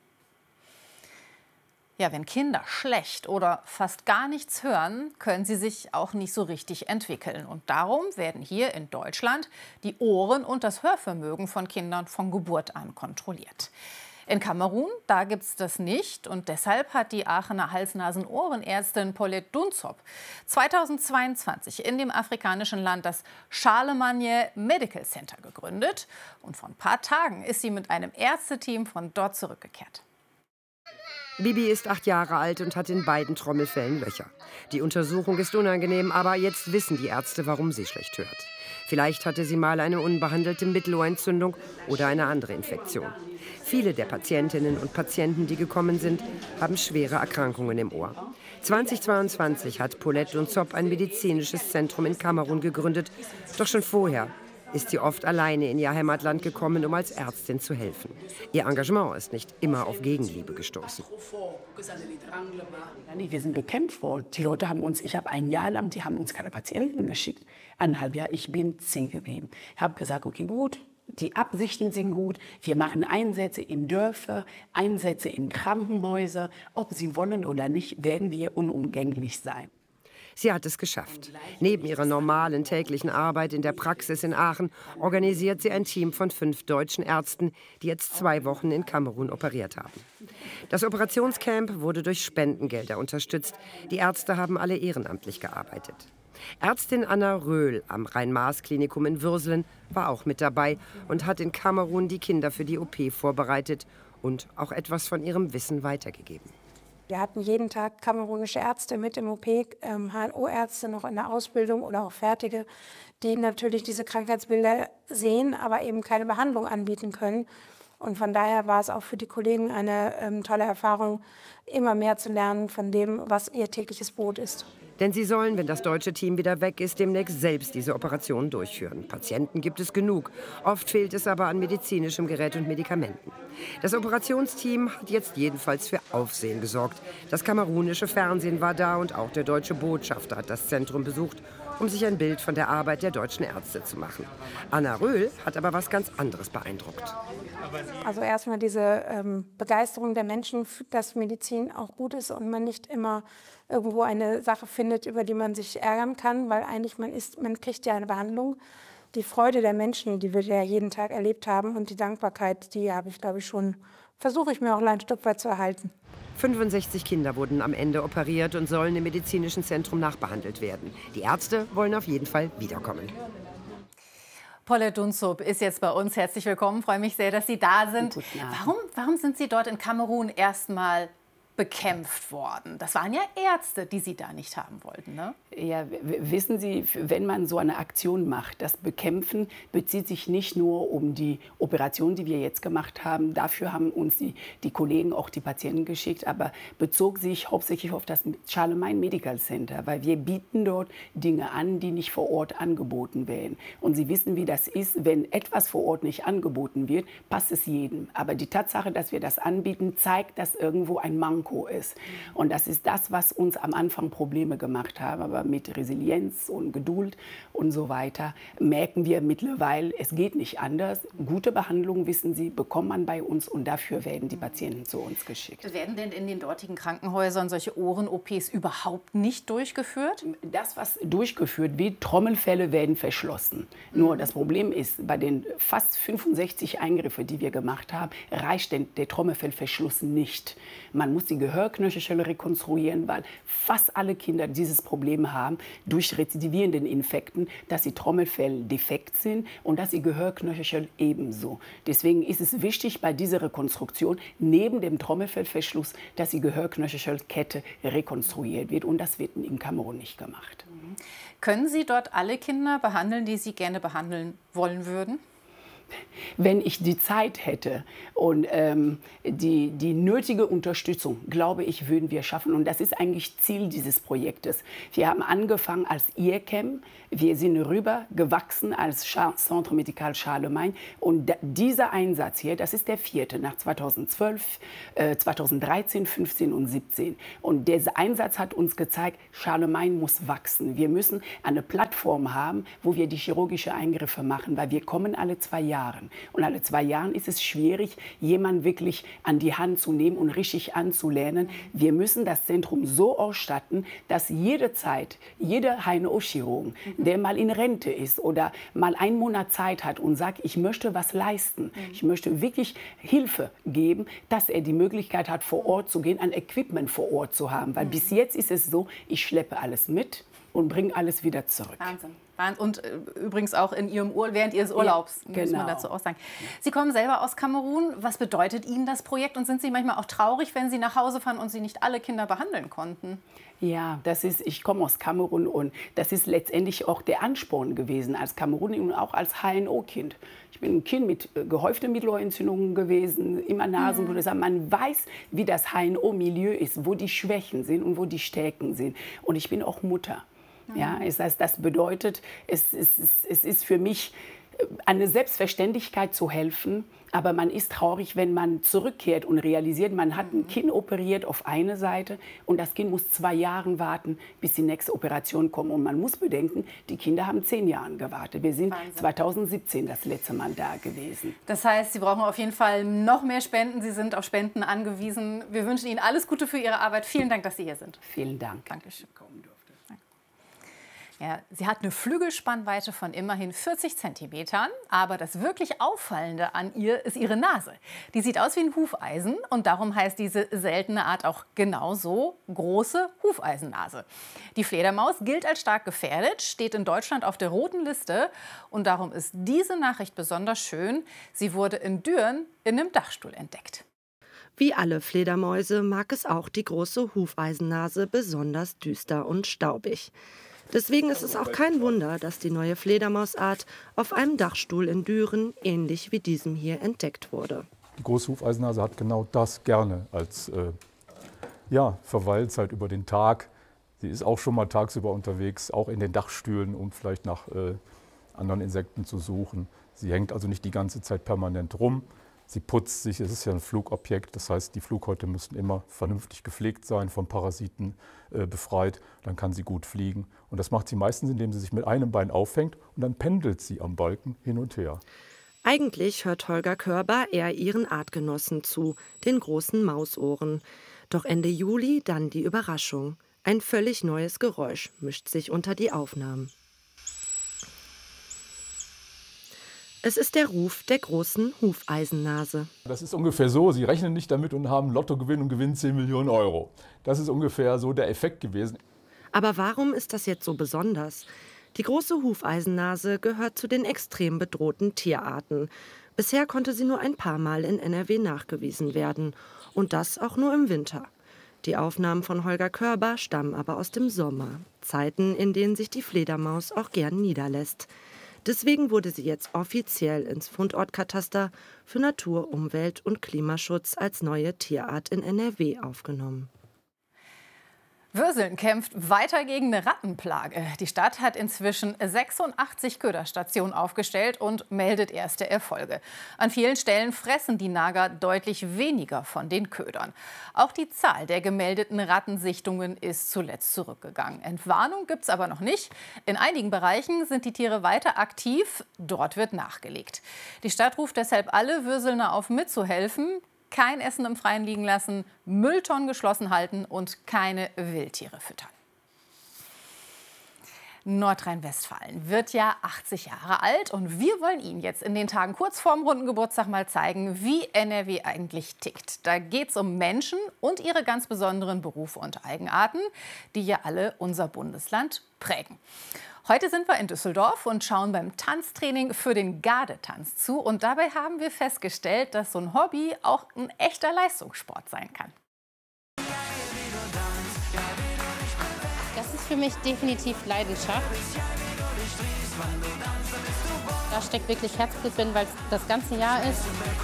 Ja, wenn Kinder schlecht oder fast gar nichts hören, können sie sich auch nicht so richtig entwickeln. Und darum werden hier in Deutschland die Ohren und das Hörvermögen von Kindern von Geburt an kontrolliert. In Kamerun, da gibt es das nicht. Und deshalb hat die Aachener Hals-Nasen-Ohrenärztin Paulette Dunzop 2022 in dem afrikanischen Land das Charlemagne Medical Center gegründet. Und vor ein paar Tagen ist sie mit einem Ärzteteam von dort zurückgekehrt. Bibi ist 8 Jahre alt und hat in beiden Trommelfellen Löcher. Die Untersuchung ist unangenehm, aber jetzt wissen die Ärzte, warum sie schlecht hört. Vielleicht hatte sie mal eine unbehandelte Mittelohrentzündung oder eine andere Infektion. Viele der Patientinnen und Patienten, die gekommen sind, haben schwere Erkrankungen im Ohr. 2022 hat Paulette Dunzop ein medizinisches Zentrum in Kamerun gegründet. Doch schon vorher ist sie oft alleine in ihr Heimatland gekommen, um als Ärztin zu helfen. Ihr Engagement ist nicht immer auf Gegenliebe gestoßen. Wir sind bekämpft worden. Die Leute haben uns, ich habe ein Jahr lang, die haben uns keine Patienten geschickt. 1,5 Jahre, ich bin 10 geblieben. Ich habe gesagt, okay, gut, die Absichten sind gut. Wir machen Einsätze in Dörfer, Einsätze in Krankenhäuser. Ob sie wollen oder nicht, werden wir unumgänglich sein. Sie hat es geschafft. Neben ihrer normalen täglichen Arbeit in der Praxis in Aachen organisiert sie ein Team von 5 deutschen Ärzten, die jetzt 2 Wochen in Kamerun operiert haben. Das Operationscamp wurde durch Spendengelder unterstützt. Die Ärzte haben alle ehrenamtlich gearbeitet. Ärztin Anna Röhl am Rhein-Maas-Klinikum in Würselen war auch mit dabei und hat in Kamerun die Kinder für die OP vorbereitet und auch etwas von ihrem Wissen weitergegeben. Wir hatten jeden Tag kamerunische Ärzte mit im OP, HNO-Ärzte noch in der Ausbildung oder auch Fertige, die natürlich diese Krankheitsbilder sehen, aber eben keine Behandlung anbieten können. Und von daher war es auch für die Kollegen eine tolle Erfahrung, immer mehr zu lernen von dem, was ihr tägliches Brot ist. Denn sie sollen, wenn das deutsche Team wieder weg ist, demnächst selbst diese Operationen durchführen. Patienten gibt es genug. Oft fehlt es aber an medizinischem Gerät und Medikamenten. Das Operationsteam hat jetzt jedenfalls für Aufsehen gesorgt. Das kamerunische Fernsehen war da und auch der deutsche Botschafter hat das Zentrum besucht, um sich ein Bild von der Arbeit der deutschen Ärzte zu machen. Anna Röhl hat aber was ganz anderes beeindruckt. Also erstmal diese Begeisterung der Menschen, dass Medizin auch gut ist und man nicht immer irgendwo eine Sache findet, über die man sich ärgern kann, weil eigentlich man kriegt ja eine Behandlung. Die Freude der Menschen, die wir ja jeden Tag erlebt haben und die Dankbarkeit, die habe ich, glaube ich, versuche ich mir auch ein Stück weit zu erhalten. 65 Kinder wurden am Ende operiert und sollen im medizinischen Zentrum nachbehandelt werden. Die Ärzte wollen auf jeden Fall wiederkommen. Paulette Dunzop ist jetzt bei uns. Herzlich willkommen. Ich freue mich sehr, dass Sie da sind. Warum sind Sie dort in Kamerun erstmal bekämpft worden? Das waren ja Ärzte, die Sie da nicht haben wollten, ne? Ja, wissen Sie, wenn man so eine Aktion macht, das Bekämpfen bezieht sich nicht nur um die Operation, die wir jetzt gemacht haben. Dafür haben uns die Kollegen auch die Patienten geschickt, aber bezog sich hauptsächlich auf das Charlemagne Medical Center, weil wir bieten dort Dinge an, die nicht vor Ort angeboten werden. Und Sie wissen, wie das ist, wenn etwas vor Ort nicht angeboten wird, passt es jedem. Aber die Tatsache, dass wir das anbieten, zeigt, dass irgendwo ein Manko ist. Und das ist das, was uns am Anfang Probleme gemacht hat. Aber mit Resilienz und Geduld und so weiter merken wir mittlerweile, es geht nicht anders. Gute Behandlung, wissen Sie, bekommt man bei uns und dafür werden die Patienten zu uns geschickt. Werden denn in den dortigen Krankenhäusern solche Ohren-OPs überhaupt nicht durchgeführt? Das, was durchgeführt wird, Trommelfälle werden verschlossen. Nur das Problem ist, bei den fast 65 Eingriffe, die wir gemacht haben, reicht der Trommelfellverschluss nicht. Man muss die sie Gehörknöchel rekonstruieren, weil fast alle Kinder dieses Problem haben durch rezidivierenden Infekten, dass sie Trommelfell defekt sind und dass sie Gehörknöchel ebenso. Deswegen ist es wichtig bei dieser Rekonstruktion neben dem Trommelfellverschluss, dass die Gehörknöchelkette rekonstruiert wird und das wird in Kamerun nicht gemacht. Können Sie dort alle Kinder behandeln, die Sie gerne behandeln wollen würden? Wenn ich die Zeit hätte und die nötige Unterstützung, glaube ich, würden wir schaffen. Und das ist eigentlich Ziel dieses Projektes. Wir haben angefangen als IECAM. Wir sind rüber gewachsen als Centre Médical Charlemagne. Und dieser Einsatz hier, das ist der 4. nach 2012, 2013, 15 und 17. Und dieser Einsatz hat uns gezeigt, Charlemagne muss wachsen. Wir müssen eine Plattform haben, wo wir die chirurgischen Eingriffe machen, weil wir kommen alle 2 Jahre. Und alle 2 Jahren ist es schwierig, jemanden wirklich an die Hand zu nehmen und richtig anzulernen. Wir müssen das Zentrum so ausstatten, dass jederzeit, jeder HNO-Chirurg, der mal in Rente ist oder mal einen Monat Zeit hat und sagt, ich möchte was leisten, ich möchte wirklich Hilfe geben, dass er die Möglichkeit hat, vor Ort zu gehen, ein Equipment vor Ort zu haben. Weil bis jetzt ist es so, ich schleppe alles mit und bringe alles wieder zurück. Wahnsinn. Und übrigens auch in Ihrem während Ihres Urlaubs, ja, muss man dazu auch sagen. Sie kommen selber aus Kamerun. Was bedeutet Ihnen das Projekt? Und sind Sie manchmal auch traurig, wenn Sie nach Hause fahren und Sie nicht alle Kinder behandeln konnten? Ja, ich komme aus Kamerun und das ist letztendlich auch der Ansporn gewesen als Kameruner und auch als HNO-Kind. Ich bin ein Kind mit gehäuften Mittelohrentzündungen gewesen, immer Nasenbluten. Man weiß, wie das HNO-Milieu ist, wo die Schwächen sind und wo die Stärken sind. Und ich bin auch Mutter. Ja, das bedeutet, es ist für mich eine Selbstverständlichkeit zu helfen, aber man ist traurig, wenn man zurückkehrt und realisiert, man hat ein Kind operiert auf eine Seite und das Kind muss 2 Jahre warten, bis die nächste Operation kommt. Und man muss bedenken, die Kinder haben 10 Jahre gewartet. Wir sind 2017 das letzte Mal da gewesen. Das heißt, Sie brauchen auf jeden Fall noch mehr Spenden. Sie sind auf Spenden angewiesen. Wir wünschen Ihnen alles Gute für Ihre Arbeit. Vielen Dank, dass Sie hier sind. Vielen Dank. Dankeschön. Ja, sie hat eine Flügelspannweite von immerhin 40 Zentimetern, aber das wirklich Auffallende an ihr ist ihre Nase. Die sieht aus wie ein Hufeisen und darum heißt diese seltene Art auch genauso große Hufeisennase. Die Fledermaus gilt als stark gefährdet, steht in Deutschland auf der roten Liste und darum ist diese Nachricht besonders schön. Sie wurde in Düren in einem Dachstuhl entdeckt. Wie alle Fledermäuse mag es auch die große Hufeisennase besonders düster und staubig. Deswegen ist es auch kein Wunder, dass die neue Fledermausart auf einem Dachstuhl in Düren ähnlich wie diesem hier entdeckt wurde. Die große Hufeisennase hat genau das gerne als Verweilzeit über den Tag. Sie ist auch schon mal tagsüber unterwegs, auch in den Dachstühlen, um vielleicht nach anderen Insekten zu suchen. Sie hängt also nicht die ganze Zeit permanent rum. Sie putzt sich, es ist ja ein Flugobjekt, das heißt, die Flughäute müssen immer vernünftig gepflegt sein, von Parasiten befreit, dann kann sie gut fliegen. Und das macht sie meistens, indem sie sich mit einem Bein auffängt und dann pendelt sie am Balken hin und her. Eigentlich hört Holger Körber eher ihren Artgenossen zu, den großen Mausohren. Doch Ende Juli dann die Überraschung. Ein völlig neues Geräusch mischt sich unter die Aufnahmen. Es ist der Ruf der großen Hufeisennase. Das ist ungefähr so, Sie rechnen nicht damit und haben Lottogewinn und gewinnen 10 Millionen Euro. Das ist ungefähr so der Effekt gewesen. Aber warum ist das jetzt so besonders? Die große Hufeisennase gehört zu den extrem bedrohten Tierarten. Bisher konnte sie nur ein paar Mal in NRW nachgewiesen werden. Und das auch nur im Winter. Die Aufnahmen von Holger Körber stammen aber aus dem Sommer. Zeiten, in denen sich die Fledermaus auch gern niederlässt. Deswegen wurde sie jetzt offiziell ins Fundortkataster für Natur-, Umwelt- und Klimaschutz als neue Tierart in NRW aufgenommen. Würseln kämpft weiter gegen eine Rattenplage. Die Stadt hat inzwischen 86 Köderstationen aufgestellt und meldet erste Erfolge. An vielen Stellen fressen die Nager deutlich weniger von den Ködern. Auch die Zahl der gemeldeten Rattensichtungen ist zuletzt zurückgegangen. Entwarnung gibt es aber noch nicht. In einigen Bereichen sind die Tiere weiter aktiv. Dort wird nachgelegt. Die Stadt ruft deshalb alle Würselner auf, mitzuhelfen. Kein Essen im Freien liegen lassen, Mülltonnen geschlossen halten und keine Wildtiere füttern. Nordrhein-Westfalen wird ja 80 Jahre alt und wir wollen Ihnen jetzt in den Tagen kurz vorm runden Geburtstag mal zeigen, wie NRW eigentlich tickt. Da geht es um Menschen und ihre ganz besonderen Berufe und Eigenarten, die ja alle unser Bundesland prägen. Heute sind wir in Düsseldorf und schauen beim Tanztraining für den Gardetanz zu. Und dabei haben wir festgestellt, dass so ein Hobby auch ein echter Leistungssport sein kann. Das ist für mich definitiv Leidenschaft. Da steckt wirklich Herzblut drin, weil es das ganze Jahr ist.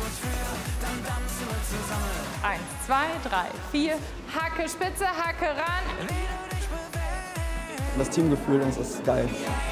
1, 2, 3, 4. Hacke, Spitze, Hacke, ran. Das Teamgefühl, das ist geil.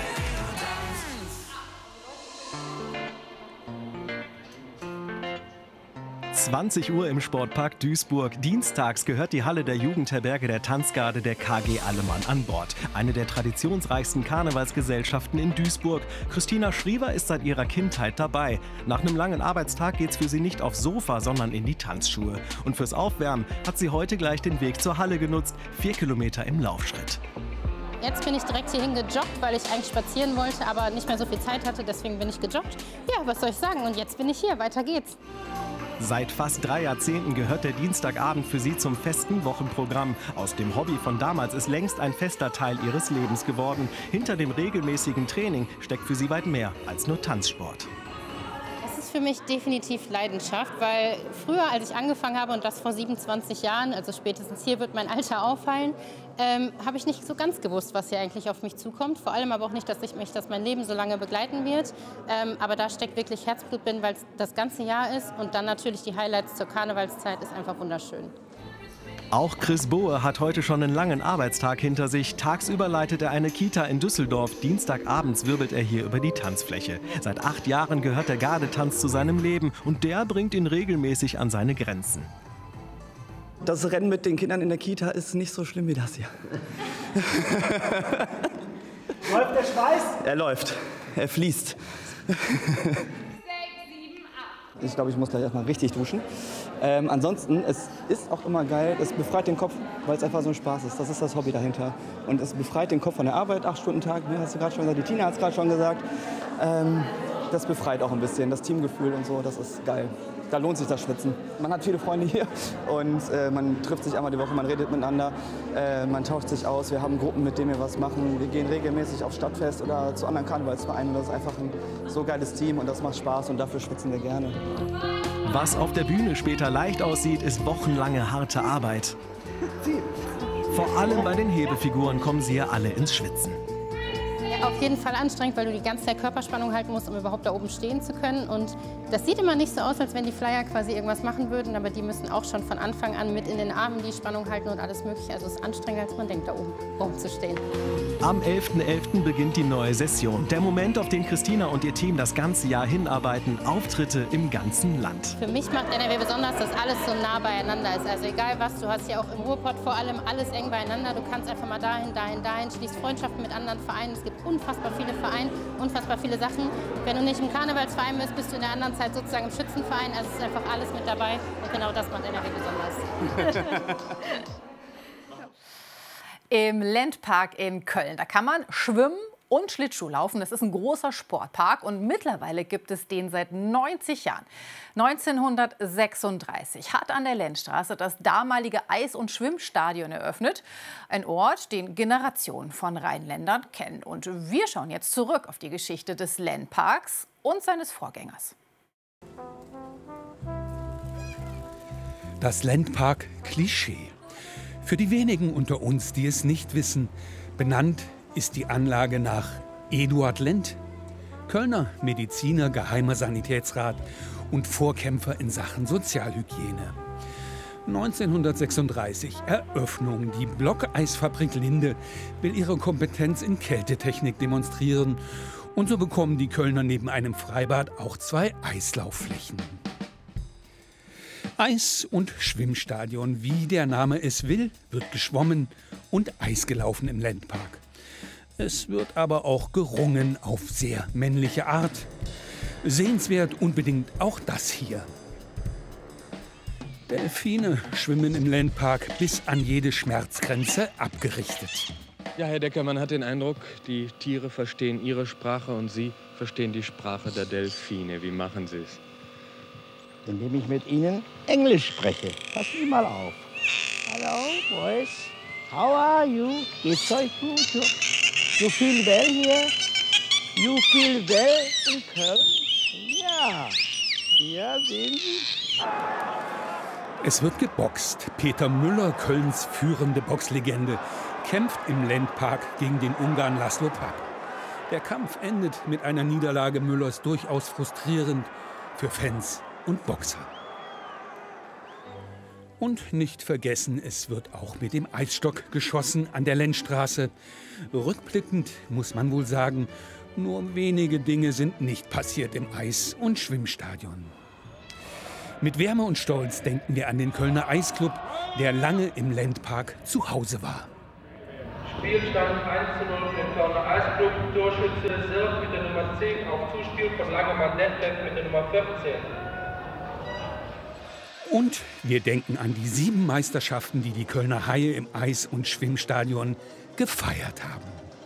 ...20 Uhr im Sportpark Duisburg. Dienstags gehört die Halle der Jugendherberge der Tanzgarde der KG Allemann an Bord. Eine der traditionsreichsten Karnevalsgesellschaften in Duisburg. Christina Schriever ist seit ihrer Kindheit dabei. Nach einem langen Arbeitstag geht's für sie nicht aufs Sofa, sondern in die Tanzschuhe. Und fürs Aufwärmen hat sie heute gleich den Weg zur Halle genutzt. 4 Kilometer im Laufschritt. Jetzt bin ich direkt hierhin gejoggt, weil ich eigentlich spazieren wollte, aber nicht mehr so viel Zeit hatte. Deswegen bin ich gejoggt. Ja, was soll ich sagen? Und jetzt bin ich hier. Weiter geht's. Seit fast 3 Jahrzehnten gehört der Dienstagabend für sie zum festen Wochenprogramm. Aus dem Hobby von damals ist längst ein fester Teil ihres Lebens geworden. Hinter dem regelmäßigen Training steckt für sie weit mehr als nur Tanzsport. Es ist für mich definitiv Leidenschaft, weil früher, als ich angefangen habe, und das vor 27 Jahren, also spätestens hier wird mein Alter auffallen, habe ich nicht so ganz gewusst, was hier eigentlich auf mich zukommt. Vor allem aber auch nicht, dass das mein Leben so lange begleiten wird. Aber da steckt wirklich Herzblut drin, weil es das ganze Jahr ist. Und dann natürlich die Highlights zur Karnevalszeit ist einfach wunderschön. Auch Chris Bohe hat heute schon einen langen Arbeitstag hinter sich. Tagsüber leitet er eine Kita in Düsseldorf. Dienstagabends wirbelt er hier über die Tanzfläche. Seit 8 Jahren gehört der Gardetanz zu seinem Leben und der bringt ihn regelmäßig an seine Grenzen. Das Rennen mit den Kindern in der Kita ist nicht so schlimm wie das hier. Läuft der Schweiß? Er läuft. Er fließt. 6, 7, 8. Ich glaube, ich muss gleich erstmal richtig duschen. Ansonsten, es ist auch immer geil, es befreit den Kopf, weil es einfach so ein Spaß ist. Das ist das Hobby dahinter. Und es befreit den Kopf von der Arbeit, 8 Stunden Tag, ne, hast du gerade schon gesagt, die Tina hat es gerade schon gesagt. Das befreit auch ein bisschen, das Teamgefühl und so, das ist geil. Da lohnt sich das Schwitzen. Man hat viele Freunde hier und man trifft sich einmal die Woche, man redet miteinander, man tauscht sich aus. Wir haben Gruppen, mit denen wir was machen. Wir gehen regelmäßig aufs Stadtfest oder zu anderen Karnevalsvereinen. Das ist einfach ein so geiles Team und das macht Spaß und dafür schwitzen wir gerne. Was auf der Bühne später leicht aussieht, ist wochenlange harte Arbeit. Vor allem bei den Hebefiguren kommen sie ja alle ins Schwitzen. Ja, auf jeden Fall anstrengend, weil du die ganze Zeit Körperspannung halten musst, um überhaupt da oben stehen zu können. Und das sieht immer nicht so aus, als wenn die Flyer quasi irgendwas machen würden, aber die müssen auch schon von Anfang an mit in den Armen die Spannung halten und alles Mögliche. Also es ist anstrengender, als man denkt, da oben zu stehen. Am 11.11. beginnt die neue Session. Der Moment, auf den Christina und ihr Team das ganze Jahr hinarbeiten. Auftritte im ganzen Land. Für mich macht NRW besonders, dass alles so nah beieinander ist. Also egal was, du hast ja auch im Ruhrpott vor allem alles eng beieinander. Du kannst einfach mal dahin, schließt Freundschaften mit anderen Vereinen. Es gibt unfassbar viele Vereine, unfassbar viele Sachen. Wenn du nicht im Karnevalsverein bist, bist du in der anderen Zeit sozusagen im Schützenverein. Also es ist einfach alles mit dabei und genau das macht NRW besonders. Im Ländpark in Köln, da kann man schwimmen und Schlittschuh laufen. Das ist ein großer Sportpark und mittlerweile gibt es den seit 90 Jahren. 1936 hat an der Lendstraße das damalige Eis- und Schwimmstadion eröffnet. Ein Ort, den Generationen von Rheinländern kennen. Und wir schauen jetzt zurück auf die Geschichte des Ländparks und seines Vorgängers. Das Ländpark-Klischee. Für die wenigen unter uns, die es nicht wissen, benannt ist die Anlage nach Eduard Lend, Kölner Mediziner, geheimer Sanitätsrat und Vorkämpfer in Sachen Sozialhygiene. 1936 Eröffnung. Die Blockeisfabrik Linde will ihre Kompetenz in Kältetechnik demonstrieren. Und so bekommen die Kölner neben einem Freibad auch 2 Eislaufflächen. Eis- und Schwimmstadion, wie der Name es will, wird geschwommen und Eis gelaufen im Ländpark. Es wird aber auch gerungen auf sehr männliche Art. Sehenswert unbedingt auch das hier. Delfine schwimmen im Ländpark bis an jede Schmerzgrenze abgerichtet. Ja, Herr Decker, man hat den Eindruck, die Tiere verstehen Ihre Sprache und Sie verstehen die Sprache der Delfine. Wie machen Sie es? Indem ich mit Ihnen Englisch spreche. Passen Sie mal auf. Hallo, Boys. How are you? Geht's euch gut? You feel well here? You feel well in Köln? Ja. Ja, sehen Sie. Es wird geboxt. Peter Müller, Kölns führende Boxlegende, kämpft im Ländpark gegen den Ungarn Laszlo Papp. Der Kampf endet mit einer Niederlage Müllers durchaus frustrierend für Fans und Boxer. Und nicht vergessen, es wird auch mit dem Eisstock geschossen an der Lenzstraße. Rückblickend muss man wohl sagen, nur wenige Dinge sind nicht passiert im Eis- und Schwimmstadion. Mit Wärme und Stolz denken wir an den Kölner Eisclub, der lange im Ländpark zu Hause war. Spielstand 1:0 für den Kölner Eisclub. Torschütze Sirk mit der Nummer 10 auf Zuspiel von Langemann Detlef mit der Nummer 14. Und wir denken an die 7 Meisterschaften, die die Kölner Haie im Eis- und Schwimmstadion gefeiert haben.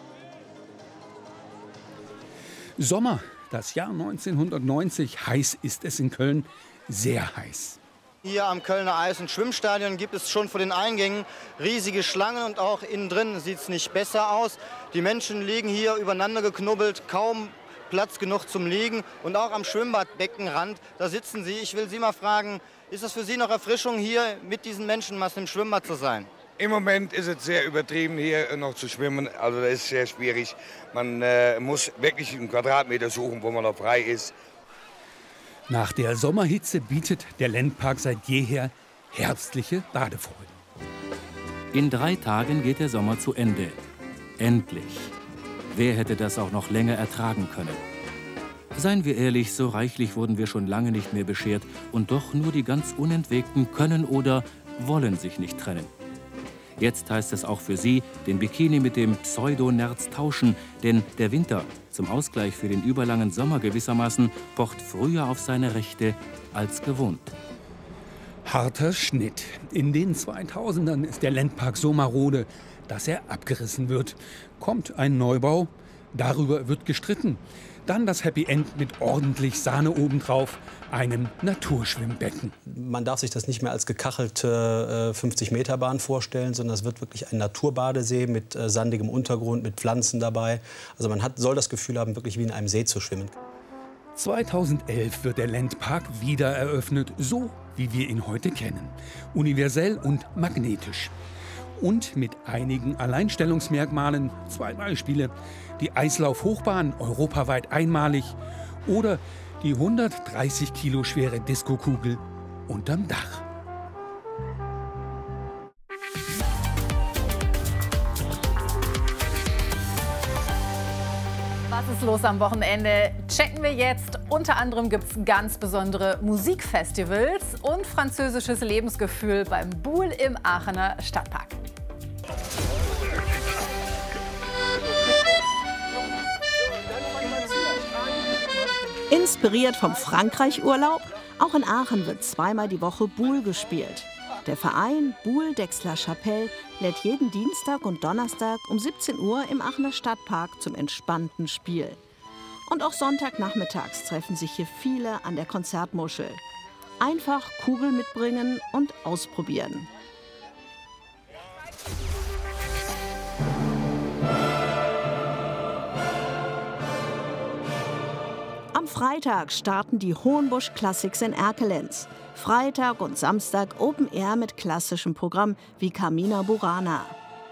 Sommer, das Jahr 1990. Heiß ist es in Köln, sehr heiß. Hier am Kölner Eis- und Schwimmstadion gibt es schon vor den Eingängen riesige Schlangen und auch innen drin sieht es nicht besser aus. Die Menschen liegen hier übereinander geknubbelt, kaum Platz genug zum Liegen. Und auch am Schwimmbadbeckenrand, da sitzen Sie. Ich will Sie mal fragen, ist das für Sie noch Erfrischung, hier mit diesen Menschenmassen im Schwimmbad zu sein? Im Moment ist es sehr übertrieben, hier noch zu schwimmen. Also das ist sehr schwierig. Man muss wirklich einen Quadratmeter suchen, wo man noch frei ist. Nach der Sommerhitze bietet der Ländpark seit jeher herbstliche Badefreuden. In 3 Tagen geht der Sommer zu Ende. Endlich. Wer hätte das auch noch länger ertragen können? Seien wir ehrlich, so reichlich wurden wir schon lange nicht mehr beschert. Und doch nur die ganz Unentwegten können oder wollen sich nicht trennen. Jetzt heißt es auch für Sie, den Bikini mit dem Pseudo-Nerz tauschen. Denn der Winter, zum Ausgleich für den überlangen Sommer gewissermaßen, pocht früher auf seine Rechte als gewohnt. Harter Schnitt. In den 2000ern ist der Ländpark so marode, dass er abgerissen wird. Kommt ein Neubau, darüber wird gestritten. Dann das Happy End mit ordentlich Sahne obendrauf, einem Naturschwimmbecken. Man darf sich das nicht mehr als gekachelte 50-Meter-Bahn vorstellen, sondern es wird wirklich ein Naturbadesee mit sandigem Untergrund, mit Pflanzen dabei. Also man soll das Gefühl haben, wirklich wie in einem See zu schwimmen. 2011 wird der Ländpark wieder eröffnet, so wie wir ihn heute kennen. Universell und magnetisch. Und mit einigen Alleinstellungsmerkmalen, 2 Beispiele. Die Eislauf-Hochbahn, europaweit einmalig. Oder die 130 Kilo schwere Diskokugel unterm Dach. Was ist los am Wochenende? Checken wir jetzt. Unter anderem gibt es ganz besondere Musikfestivals und französisches Lebensgefühl beim Boule im Aachener Stadtpark. Inspiriert vom Frankreich-Urlaub, auch in Aachen wird 2-mal die Woche Boule gespielt. Der Verein Boule d'Aix-la-Chapelle lädt jeden Dienstag und Donnerstag um 17 Uhr im Aachener Stadtpark zum entspannten Spiel. Und auch Sonntagnachmittags treffen sich hier viele an der Konzertmuschel. Einfach Kugel mitbringen und ausprobieren. Am Freitag starten die Hohenbusch Classics in Erkelenz. Freitag und Samstag Open Air mit klassischem Programm wie Carmina Burana.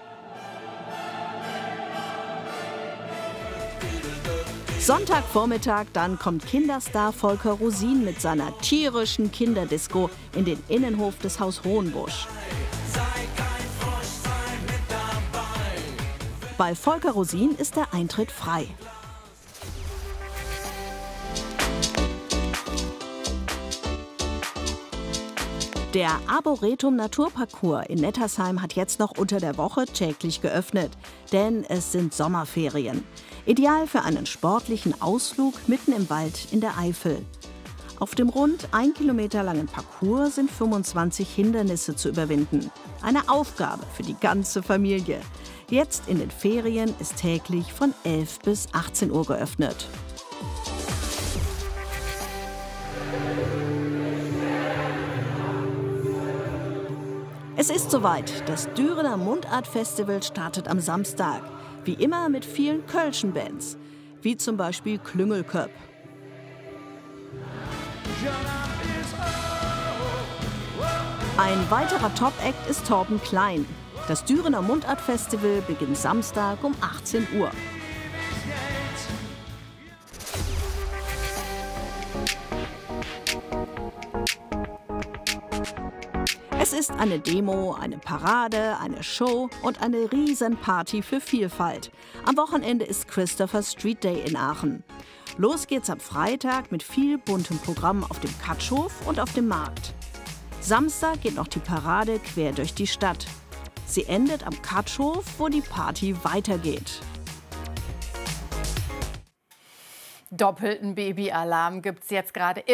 Sonntagvormittag dann kommt Kinderstar Volker Rosin mit seiner tierischen Kinderdisco in den Innenhof des Haus Hohenbusch. Bei Volker Rosin ist der Eintritt frei. Der Arboretum Naturparcours in Nettersheim hat jetzt noch unter der Woche täglich geöffnet, denn es sind Sommerferien. Ideal für einen sportlichen Ausflug mitten im Wald in der Eifel. Auf dem rund 1 Kilometer langen Parcours sind 25 Hindernisse zu überwinden. Eine Aufgabe für die ganze Familie. Jetzt in den Ferien ist täglich von 11 bis 18 Uhr geöffnet. Es ist soweit. Das Dürener Mundart-Festival startet am Samstag. Wie immer mit vielen kölschen Bands, wie zum Beispiel Klüngelköpp. Ein weiterer Top-Act ist Torben Klein. Das Dürener Mundart-Festival beginnt Samstag um 18 Uhr. Es ist eine Demo, eine Parade, eine Show und eine Riesenparty für Vielfalt. Am Wochenende ist Christopher Street Day in Aachen. Los geht's am Freitag mit viel buntem Programm auf dem Katschhof und auf dem Markt. Samstag geht noch die Parade quer durch die Stadt. Sie endet am Katschhof, wo die Party weitergeht. Doppelten Babyalarm gibt's jetzt gerade